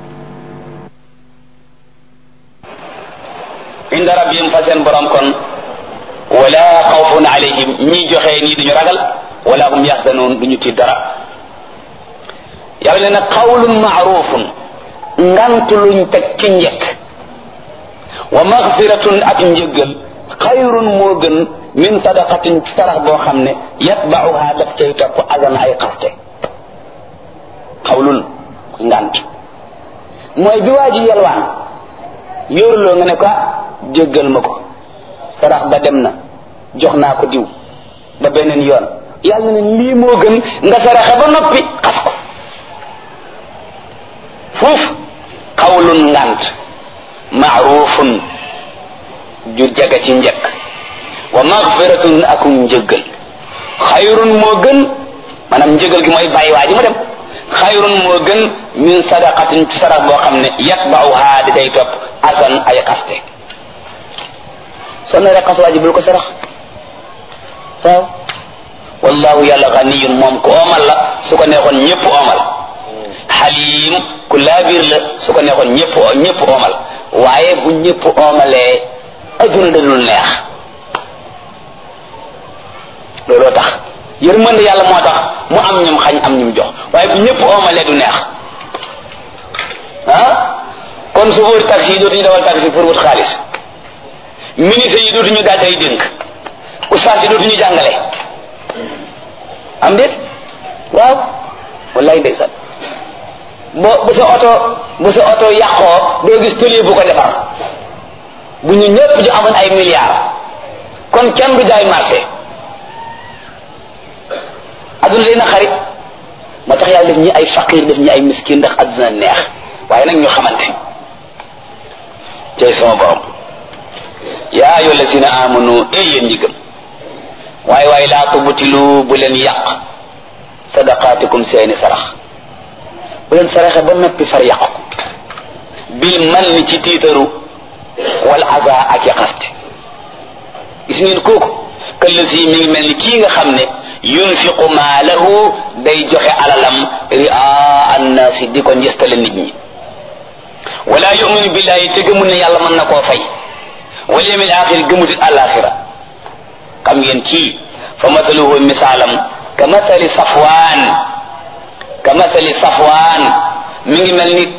inda rabbihim fa seen borom kon wala xawfun alayhim ñi joxe nii duñu ragal wala hum yaxzanoon duñu tiit dara yàlla ne nag qawlun maarufun ngant luñ teg ci njëkk wa magfiratun ak njëggal xayrun moo gën min sadaqatin sarax boo xam ne yatbauha daf cay topp azan ay xaste xawlun ngant mooy bi waa ji yelwaan yóoruloo nga ne ko jéggal ma ko sarax ba dem na jox naa ko diw ba beneen yoon yàlla ne lii moo gën nga saraxe ba noppi xas ko foofu xawlun ngant maarufun ju jaga ci njëkk wa magfiratun akum njëggal xayrun moo gën maanaam njëggal gi mooy bàyyi waa ji mu dem xayrun moo gën min sadaqatin ci sarax boo xam ne yatbauha di day topp asan ay xaste soo naree xas waa ji bul ko sarax waaw wallahu yàlla ganiyun moom ku oomal la su ko neexoon ñëpp oomal xalim ku laabir la su ko neexoon ñëpp oomal waaye bu ñëpp oomalee adduna dadul neex looloo tax yërmande yàlla moo tax mu am ñum xañ am ñum jox waaye bu ñëpp oomalee du neex kon chauffeur taxi yi dootuñu dawal taxi pour wut xaalis ministre yi dootuñu daaj ay dénk ustaas yi dootuñu jàngale am déet waaw wallaay ndeysaan bu sa oto yàqoo doo gis tëli bu ko defar bu ñu ñëpp ju amoon ay milliards kon kenn du jaay marché adduna day na xarit moo tax yàlla def ñi ay faqir def ñi ay miskin ndax adduna neex waaye nag ñu xamante cay sama borom yaa ayyuha allazina amanu yéen ñi gëm waaye laa tubtilu bu leen yàq sadaqaatikum seeni sarax bu leen saraxe ba noppi far yàq bil man ni ci tiitaru wal aza ak yaqaste gis ngeen kooku këllasi mi ngi mel ni kii nga xam ne yunfiqu maalahu day joxe alalam riaa annaasi di ko njëstale nit ñi wala yuminu billahi te gëmul ne yàlla mën na koo fay wal yawmil axir gëmutit alaxira xam ngeen kii fa mathaluhu misaalam ka mathali safwaan mi ngi mel ni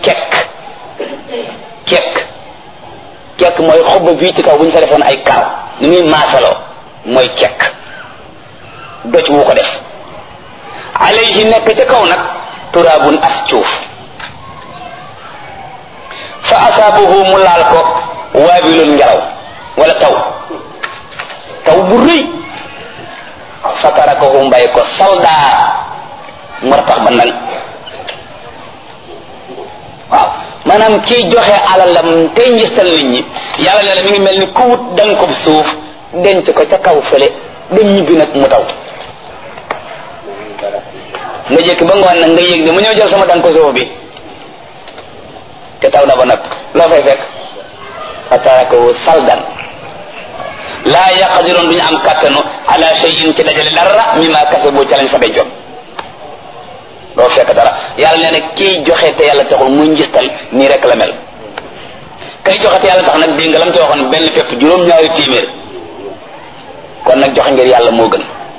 kekk mooy xob fii ci kaw bu ñu fa defoon ay kar ni muy maasaloo mooy kekk doj wu ko def alayhi nekk ca kaw nag turabun as cuuf fa asaabahu mu laal ko waabilun ngelaw wala taw bu rëy fa tarakahu mbay ko saldaa martax ba nang waaw maanaam kii joxe alalam tey njëstal nit ñi yàlla ne la mi ngi mel ni ku wut dankob suuf denc ko ca kaw fële dem ñibbi nag mu taw nga jëkk ba ngoon nag nga yëg ne mu ñëw jël sama danko suuf bi te taw na ba nag loo fay fekk fa tarakahu saldan laa yaqdiroon duñu am kàttanu ala shay'in ci dajale dara mimma kasabu ca lañ fa dencoon doo fekk dara yàlla nee na kiy joxe te yàlla taxul muy njistal nii rek la mel kay joxe te yàlla tax nag dégg nga lam ci waxoon benn fépp juróom-ñaari téeméer kon nag joxe ngir yàlla moo gën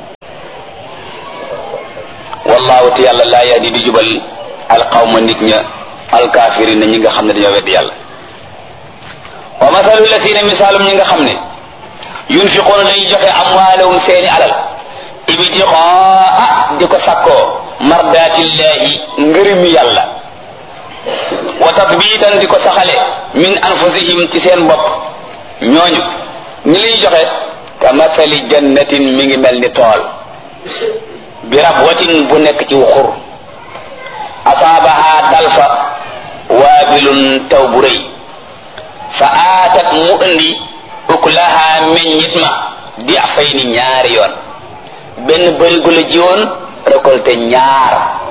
wallahu te yàlla laa yahdi di jubal alqawma nit ña alkaafiriin ñi nga xam ne dañoo weddi yàlla wa mathalu lasina misaalum ñi nga xam ne yunfiquuna dañuy joxe amwaalahum seeni alal ibtiqaa di ko sakkoo mardaatillahi ngërëmi yàlla wa tatbiitan di ko saxale min anfusihim ci seen bopp ñooñu ñi liy joxe ka mathali jannatin mi ngi mel ni tool bi rabwatin bu nekk ci wuxur asaabaha dalfa waabilun taw bu rëy fa aatat mu indi ukulaha meññit ma di afay ni ñaari yoon benn bërigo la jiwoon récolté ñaar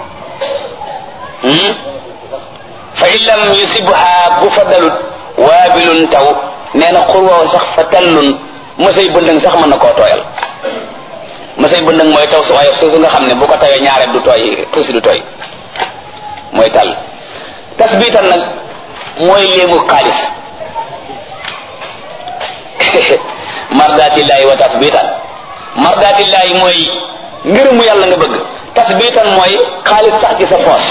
fa in lam yusibha bu fa dalut waabilun taw nee na xur woow sax fa tallun mësay bëndëng sax mën na koo tooyal mësay bëndëng mooy taw su waaye suusu nga xam ne bu ko tawee ñaare du tooy tuusi du tooy mooy tàll tasbitan nag mooy léemu xaalis mardatillahi wa tasbitan mardatillahi mooy ngërëmu yàlla nga bëgg tasbitan mooy xaalis sax ci sa poos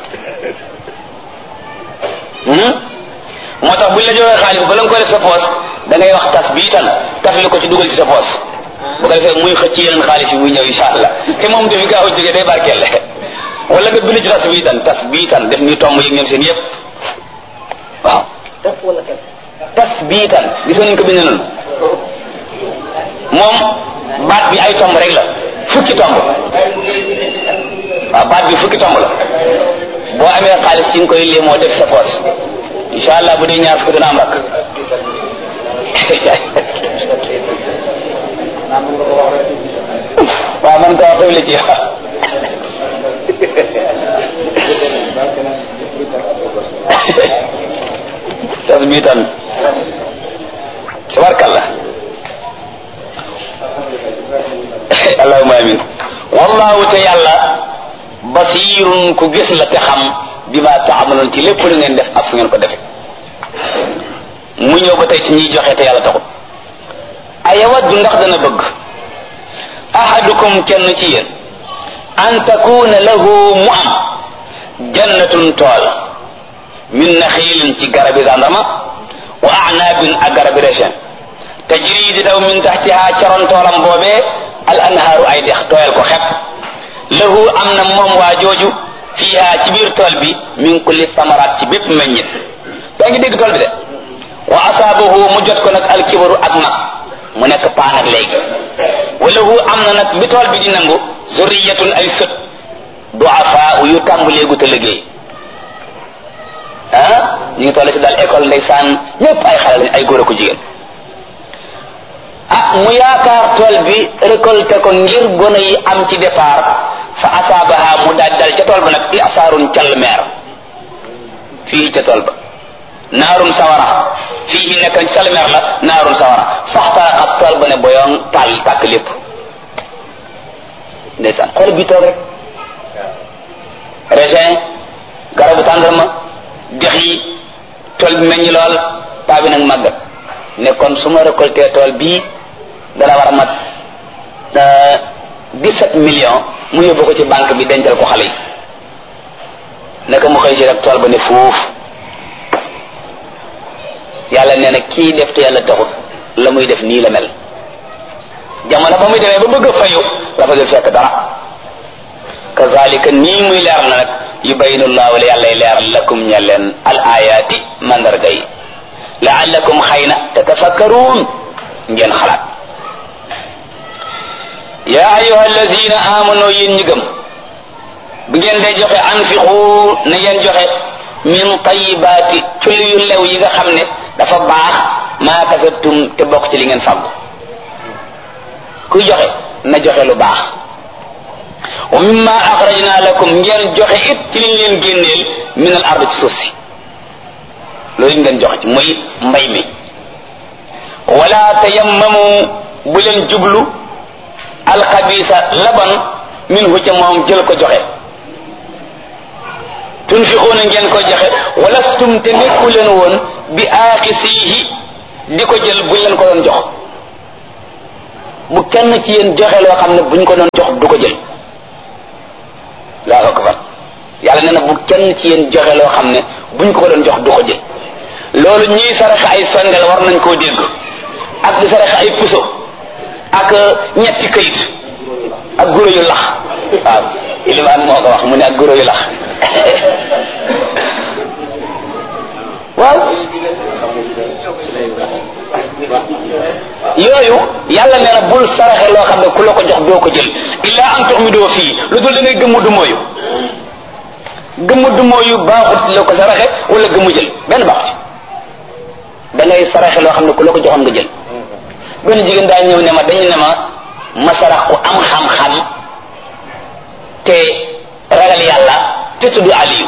moo tax buñ la joxee xaalis ba la nga koy def sa poos da ngay wax tasbitan tafli ko ci dugal ci sa poos bu ko defee muy xëcc yeneen xaalis yi muy ñëw insha allah te moom dafi gaaw a jógee day barkeel wala nga bind ci tasbitan def ni tomb yi ñoom seen yëpp waaw tasbitan gisoon nañ ko bind noonu moom baat bi ay tomb rek la fukki tomb waaw baat bi fukki tomb la boo amee xaalis ci nga koy léemoo def sa poos insha allah bu dee ñaar fukki dana am rakk waaw man ko wax la ci tasbitan tabarkallah allahumma amin wallahu te yàlla basirun ku gis la te xam bima taamaloon ci lépp lu ngeen def ak fu ngeen ko defe mu ñëw ba tey ci ñiy joxe te yàlla taxut ayawaddu ndax dana bëgg ahadukum kenn ci yéen an takuna lahu mu am jannatun tool min naxiilin ci garabi zandarma wa a'naabin ak garabi raisin tajri di daw min taxtiha caroon toolam boobee al anhaaru ay dex tooyal ko xepp lahu am na moom waa jooju fiiha ci biir tool bi min kulli samaraat ci bépp meññit yaa ngi dégg tool bi de wa asaabahu mu jot ko nag alkibaru ak mag mu nekk paan ak léegi walahu am na nag bi tool bi di nangu zurriyatun ay sët du'afaa yu tàmbaleegu te liggéey ñu ngi toll ci daal école ndeysaan ñëpp ay xale lañ ay góor a ko jigéen mu yaakaar tool bi récolté ko ngir gone yi am ci départ fa asaabaha mu daal dal ca tool ba nag isaarun call meer fii ca tool ba naarum sawara fii nekk ci call meer la naarum sawara faxtaraxat tool ba ne boyoon taal tàkk lépp ndeysaan xool bi toog rek raisin garabu tàndarma dex yi tool bi meññi lool paa bi nag màggat ne kon su ma récolté tool bii dana war a mat 17 millions mu yóbbu ko ci banque bi dencal ko xale yi naka mu xëy si rek tool ba ne fuuf yàlla nee na kii def te yàlla taxut la muy def nii la mel jamono ba muy demee ba bëgg a fayu la fa dul fekk dara kazalika nii muy leer na nag yubayinu llahu la yàllay leeral lakum ña leen al ayaati mandarga yi laallakum xëy na tatafakkaruun ngeen xalaat yaa ayuha allazina amanu yéen ñi gëm bu ngeen dee joxe anfiqu na ngeen joxe min tayibaati ci yu lew yi nga xam ne dafa baax maa kasabtum te bokk ci li ngeen fàggu kuy joxe na joxe lu baax wa mimma axrajna lakum ngeen joxe it ci liñ leen génneel min al ard ci suuf si loolu ngeen joxe ci muy mbay mi wala tayammamu bu leen jublu alxabisa laban minhu ca moom jël ko joxe tunfiquuna ngeen ko joxe walastum te nekku leen woon bi aaxisihi di ko jël buñ leen ko doon jox bu kenn ci yéen joxe loo xam ne buñ ko doon jox du ko jël Allahu akbar yàlla nee na bu kenn ci yéen joxe loo xam ne buñ ko doon jox du ko jël loolu ñuy saraxe ay sondel war nañ koo dégg ak di saraxe ay puso ak ñetti këyit ak guro yu lax waaw ilimaan moo ko wax mu ne ak guro yu lax waaw yooyu yàlla nee na bul saraxe loo xam ne ku la ko jox doo ko jël illa an tuxmidoo fii lu dul da ngay gëmmu du mooyu baaxut la ko saraxe wala gëmmu jël benn baax ci da ngay saraxe loo xam ne ku la ko joxoon nga jël benn jigéen daa ñëw ne ma dañu ne ma sarax ku am xam-xam te ragal yàlla te tudd Aliyu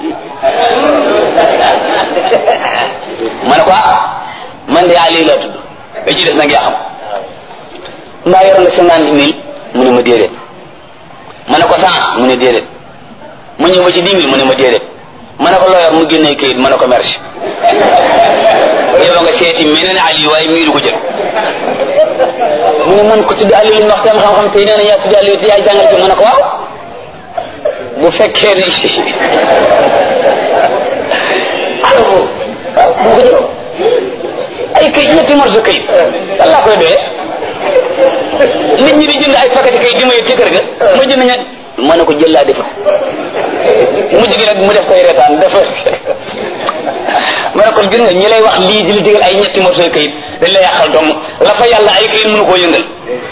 ma ne ko man de Aliyu laa tudd ba ci des nag yaa xam mbaa yoroon nga 50 000 mu ne ma déedéet ma ne ko 100 mu ne déedéet ma ñëw ba ci 10 000 mu ne ma déedéet ma ne ko loo yor mu génnee kayit ma ne ko merci yow nga seeti meneen Aliyu waaye mii du ko jël mu ne man ko tudd Aliyu li ñu wax te am xam-xam tey nee na yaa tudd Aliyu te yaa jàngal ci ma ne ko waaw bu fekkee ne waaw bu ko jël ay kayit ñetti morso kayit lan laa koy doyee nit ñi di jënd ay paquet kayit di may ci kër ga ma jënd ñett ma ne ko jël laa defar mujj gi nag mu def koy retaan dafa ma ne ko gis nga ñi lay wax lii di la digal ay ñetti morso kayit dañ la yàqal dong la fa yàlla ay kayit mënu koo yëngal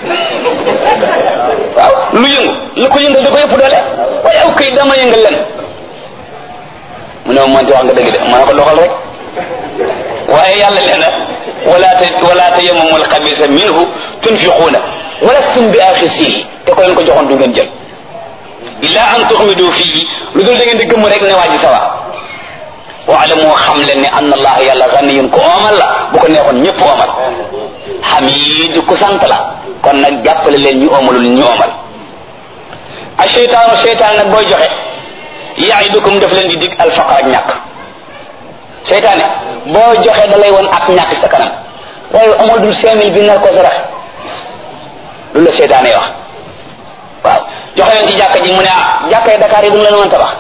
waaw lu yëngu lu ko yëngal da ko yëpp doole waaye aw kayit dama yëngal len mu ne ma mënti wax nga dëgg de ma ne ko doxal rek waaye yàlla nee na wala tayammamu al-xabiisa minhu tunfiquuna walastum bi aaxisihi te ko leen ko joxoon du ngeen jël illa an tuxmidu fii lu dul da ngeen di gëmm rek ne waa ji sawa waalamu xam leen ne anna allah yàlla ganiyun ko oomal la bu ko neexoon ñëpp oomal xamiid ku sant la kon nag jàppale leen ñu oomalul ñu oomal a seytaan nag booy joxe yaidukum daf leen di dig alfaqar ak ñàkk seytaane boo joxe da lay woon ak ñàkk sa kanam waaye amul dul 5000 bi nar ko sarax lu la seytaane wax waaw joxe leen ci jàkka ji mu ne jàkka yi Dakar yi bu mu leen woon tabax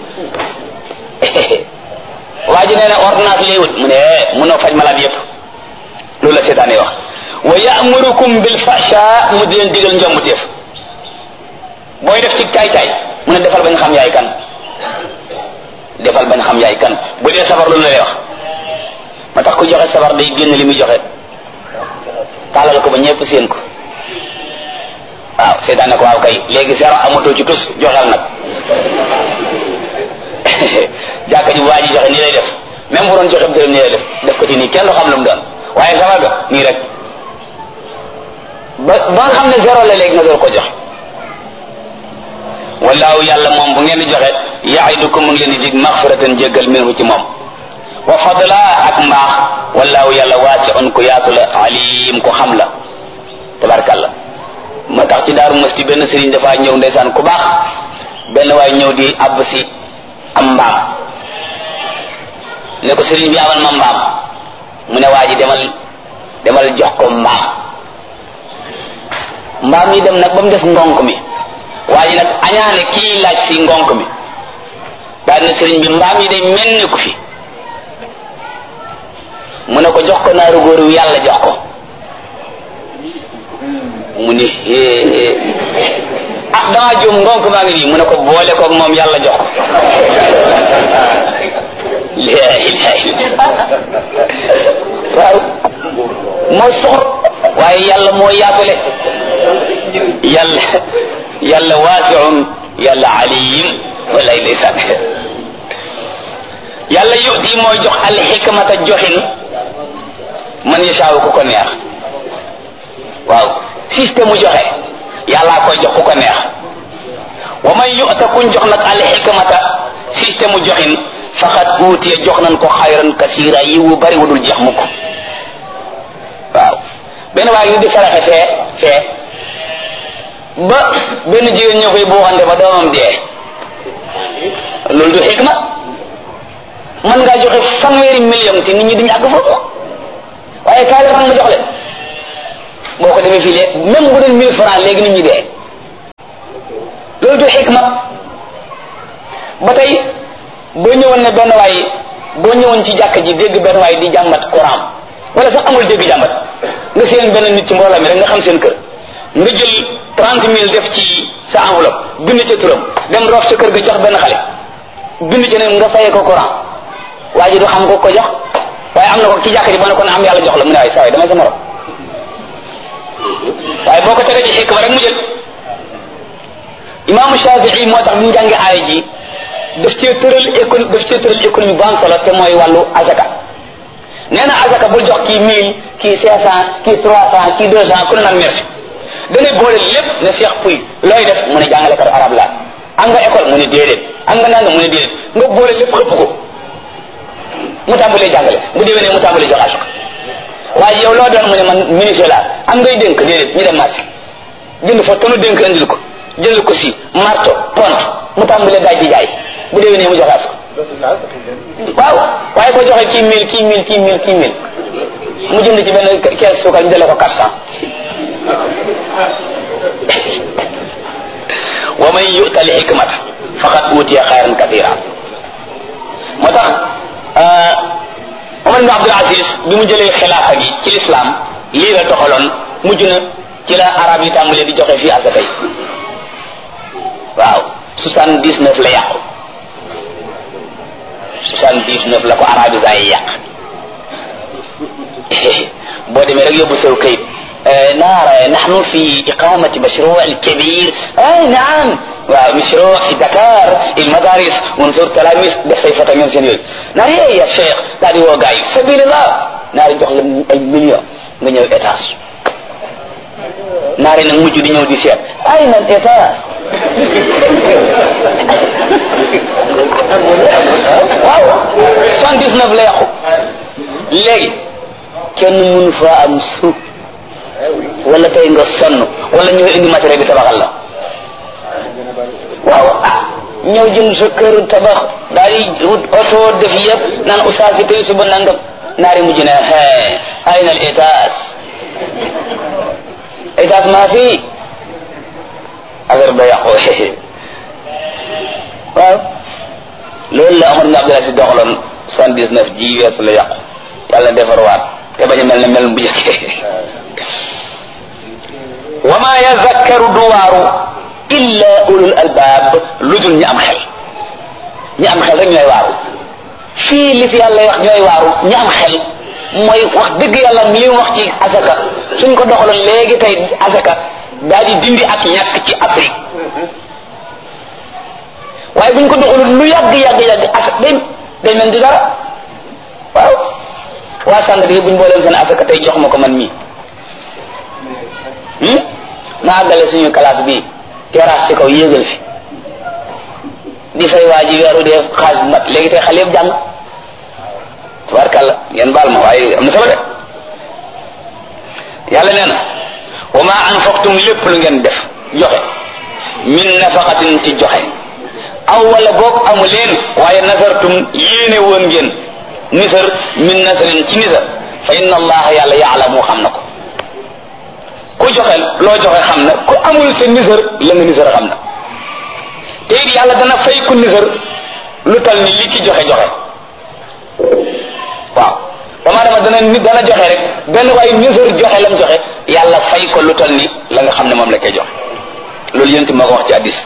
waa ji nee na ordonnance lay wut mu ne mënoo faj malade yëpp loolu la seytaane wax wa ya'murukum bil fahsha mu di leen digal njombuteef booy def ci caay-caay mu ne defal bañ xam yaay kan defal bañ xam yaay kan bu dee sabar loolu la lay wax ma tax ku joxe sabar day génn li muy joxe tàllal ko ba ñëpp seen ko waaw seetaan ne ko waaw kay léegi seero amatoo ci tus joxeel nag jàkka ji bu waa ji joxe nii lay def même bu doon joxe dërëm nii lay def ko ci nii kenn du xam lu mu doon waaye sabar ga nii rek ba nga xam ne zéro la léegi nga door ko joxe wallaahu yàlla moom bu ngeen di joxe yaidukum mu ngi leen di dig maxfiratan jéggal minhu ci moom wa fadla ak mbaax wallaahu yàlla waasi'un ku yaatu la alim ku xam la tabarkalla ma tax ci daaru masti benn sëriñ dafa ñëw ndeysaan ku baax benn waay ñëw di àbb si am mbaam ne ko sëriñ bi amal ma mbaam mu ne waa ji demal jox ko mbaam yi dem nag ba mu des ngonk mi waa ji nag añaane kii laaj si ngonk mi daal ne sëriñ bi mbaam yi day mel ni ko fi mu ne ko jox ko naaru góor wi yàlla jox ko mu ne damaa juum ngonk maa ngi nii mu ne ko boole koog moom yàlla jox ko la ilaha illallah waaw moo soxor waaye yàlla moo yaatule yàlla waasi'un yàlla alim walay ndeysaan yàlla yu'ti mooy jox al hikmata joxin man yashaawu ku ko neex waaw système mu joxe yàllaa koy jox ku ko neex wa man yu'ta kuñ jox nag al hikmata système mu joxin faqad uutiya jox nañ ko xayran kasira yi wu bari wu dul jeex mukk waaw benn waay ñu di saraxe fee ba benn jigéen ñoo koy buuxante ba doomam dee loolu du xikma mën ngaa joxe 100 million te nit ñi duñu àgg foofu waaye kaay la ma jox leen boo ko defee fii léegi même bu doon 1000 francs léegi nit ñi dee loolu du xikma ba tey boo ñëwoon ne benn waay boo ñëwoon ci jàkk ji dégg benn waay di jàmbat Quran wala sax amul dégg jàmbat nga seen benn nit ci mbooloo mi rek nga xam seen kër nga jël 30 000 def ci sa enveloppe bind ca turam dem roof ca kër ga jox benn xale bind ca ne nga fayee ko Quran waa ji du xam ko jox waaye am na ko ci jàkk ji boo ne ko am yàlla jox la mu ne waaye saa waay damay sa morom waaye boo ko tegee ci xikma rek mu jël imaamu Shafii moo tax bu ñu jàngee aaya ji daf cee tëral économie bu am solo te mooy wàllu azaka nee na azaka bul jox kii 1000 kii 500 kii 300 kii 200 ku ne naan merci dangay boole lépp ne Cheikh Pouy looy def mu ne jàngalekat arab la am nga école mu ne déedéet am nga nanga mu ne déedéet nga boole lépp xëpp ko mu tàmbalee jàngale bu déwénee mu tàmbalee jox azaka waaye yow loo doon mu ne man ministre la am ngay dénk déedéet ñu dem marché jënd fa tonu dénk indil ko jël ko si marto pont mu tàmbalee daaj di jaay bu déwénee mu joxaat ko waaw waaye boo joxee kii 1000 mu jënd ci benn kees suukar ñu delloo ko 400 wa man yu'tal hikmata faqad utiya xayran kathira moo tax Omar ibn Abdul Aziz bi mu jëlee xilaafa gi ci l'islam lii la toxaloon mujj na ci la arab yi tàmbalee di joxe fii asaka yi waaw 79 la yàqu 79 la ko arabisa yi yàq boo demee rek yóbbu sew kayit نحن في إقامة مشروع كبير نعم ومشروع في دكار المدارس ونزور تلاميذ بصيفة من سنين ناري يا شيخ ناري وقاي سبيل الله ناري جوخ المليون من يو إتاس ناري نموجو دي نيو دي سير أين الإتاس واو 79 لا يقو لي كن منفا أمسو wala tey nga sonn wala ñëw indi matériel bi tabaxal la waaw ñëw jënd sa kër tabax daal di wut oto def yëpp naan oustaz bi tey suba nangam naari mujj na ayna al étage maa fi affaire ba yàqu waaw loolu la Omar ibn Abdul Aziz doxaloon 79 ji wees la yàqu yàlla defarwaat te bañ a mel ne mel bu njëkkee wa ma yazakkaru duwaaru illa ulul albaab lu dul ñi am xel rek ñooy waaru fii li fi yàlla wax ñooy waaru ñi am xel mooy wax dëgg yàlla li mu wax ci asaka suñ ko doxaloon léegi tey asaka daal di dindi ak ñàkk ci Afrique waaye buñ ko doxalul lu yàgg asaka day mel di dara waaw waa sànq buñ booleen seen asaka tey jox ma ko man mii ma àggale suñu classe bi terrasse ci kaw yéegal fi di fay waa ji weeru dee xaalis mat léegi tey xale yëpp jàng tabarkàlla ngeen baal ma waaye am na solo de yàlla nee na wa ma anfaqtum lépp lu ngeen def joxe min nafaqatin ci joxe aw wala boog amu leen waaye nasartum yéene woon ngeen nisar min nasarin ci nisar fa inna allaha yàlla yaalamu xam na ko ku joxe loo joxe xam na ku amul sa nisar la nga nisar xam na te it yàlla dana fay ku nisar lu tal ni li ki joxe waaw dama dana joxe rek benn waaye nisar joxe lam joxe yàlla fay ko lu tal ni la nga xam ne moom la koy joxe loolu yéen moo ko wax ci hadiis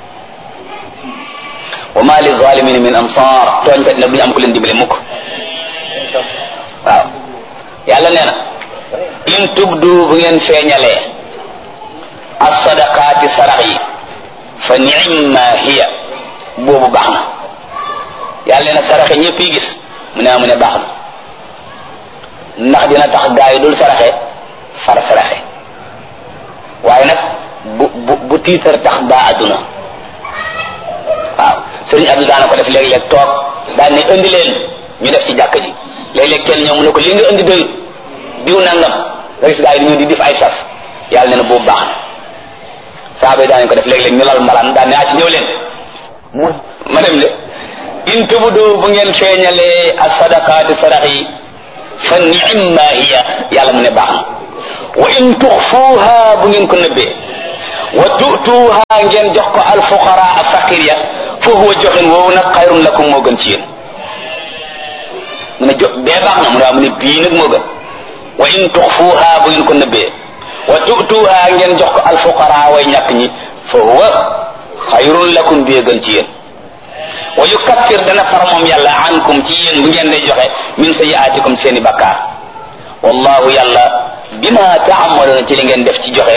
wa ma li zalimin min ansar tooñkat nag bu ñu am ku leen dimbale mukk waaw yàlla nee na in tubdu bu ngeen feeñalee as-sadaqaati sarax yi fa ni'ma hiya boobu baax na yàlla nee na saraxe ñëpp yi gis mu ne baax na ndax dina tax gaa yi dul saraxe far saraxe waaye nag bu tiitar tax baa adduna waaw sëriñ Abdou daana ko def léeg-léeg toog daan ne indi leen ñu def ci jàkk ji léeg-léeg kenn ñëw mu ne ko li nga indi doyut diw nangam nga gis gaa yi dañoo di def ay sas yàlla nee na boobu baax na saaba yi daanañ ko def léeg-léeg ñu lal mbalaan daan ne ci ñëw leen ma dem de in tubdu bu ngeen feeñalee as-sadaqaati sadax yi fa ni'ma hiya yàlla mu ne baax na wa in tuxfuuha bu ngeen ko nëbbee wa tu'tuuha ngeen jox ko al-fuqara ak faqir ya fa huwa joxin woowu nag xayrun lakum moo gën ci yéen mu ne bee baax na mu ne bii nag moo gën wa in tuxfuuha bu ngeen ko nëbbee wa tu'tuuha ngeen jox ko al-fuqara way ñàkk ñi fa huwa xayrun lakum bee gën ci yéen wa yukaffir dana far moom yàlla ankum ci yéen bu ngeen day joxe min sayyi'aatikum seeni bakkaar wallahu yàlla bima ta'maluna ci li ngeen def ci joxe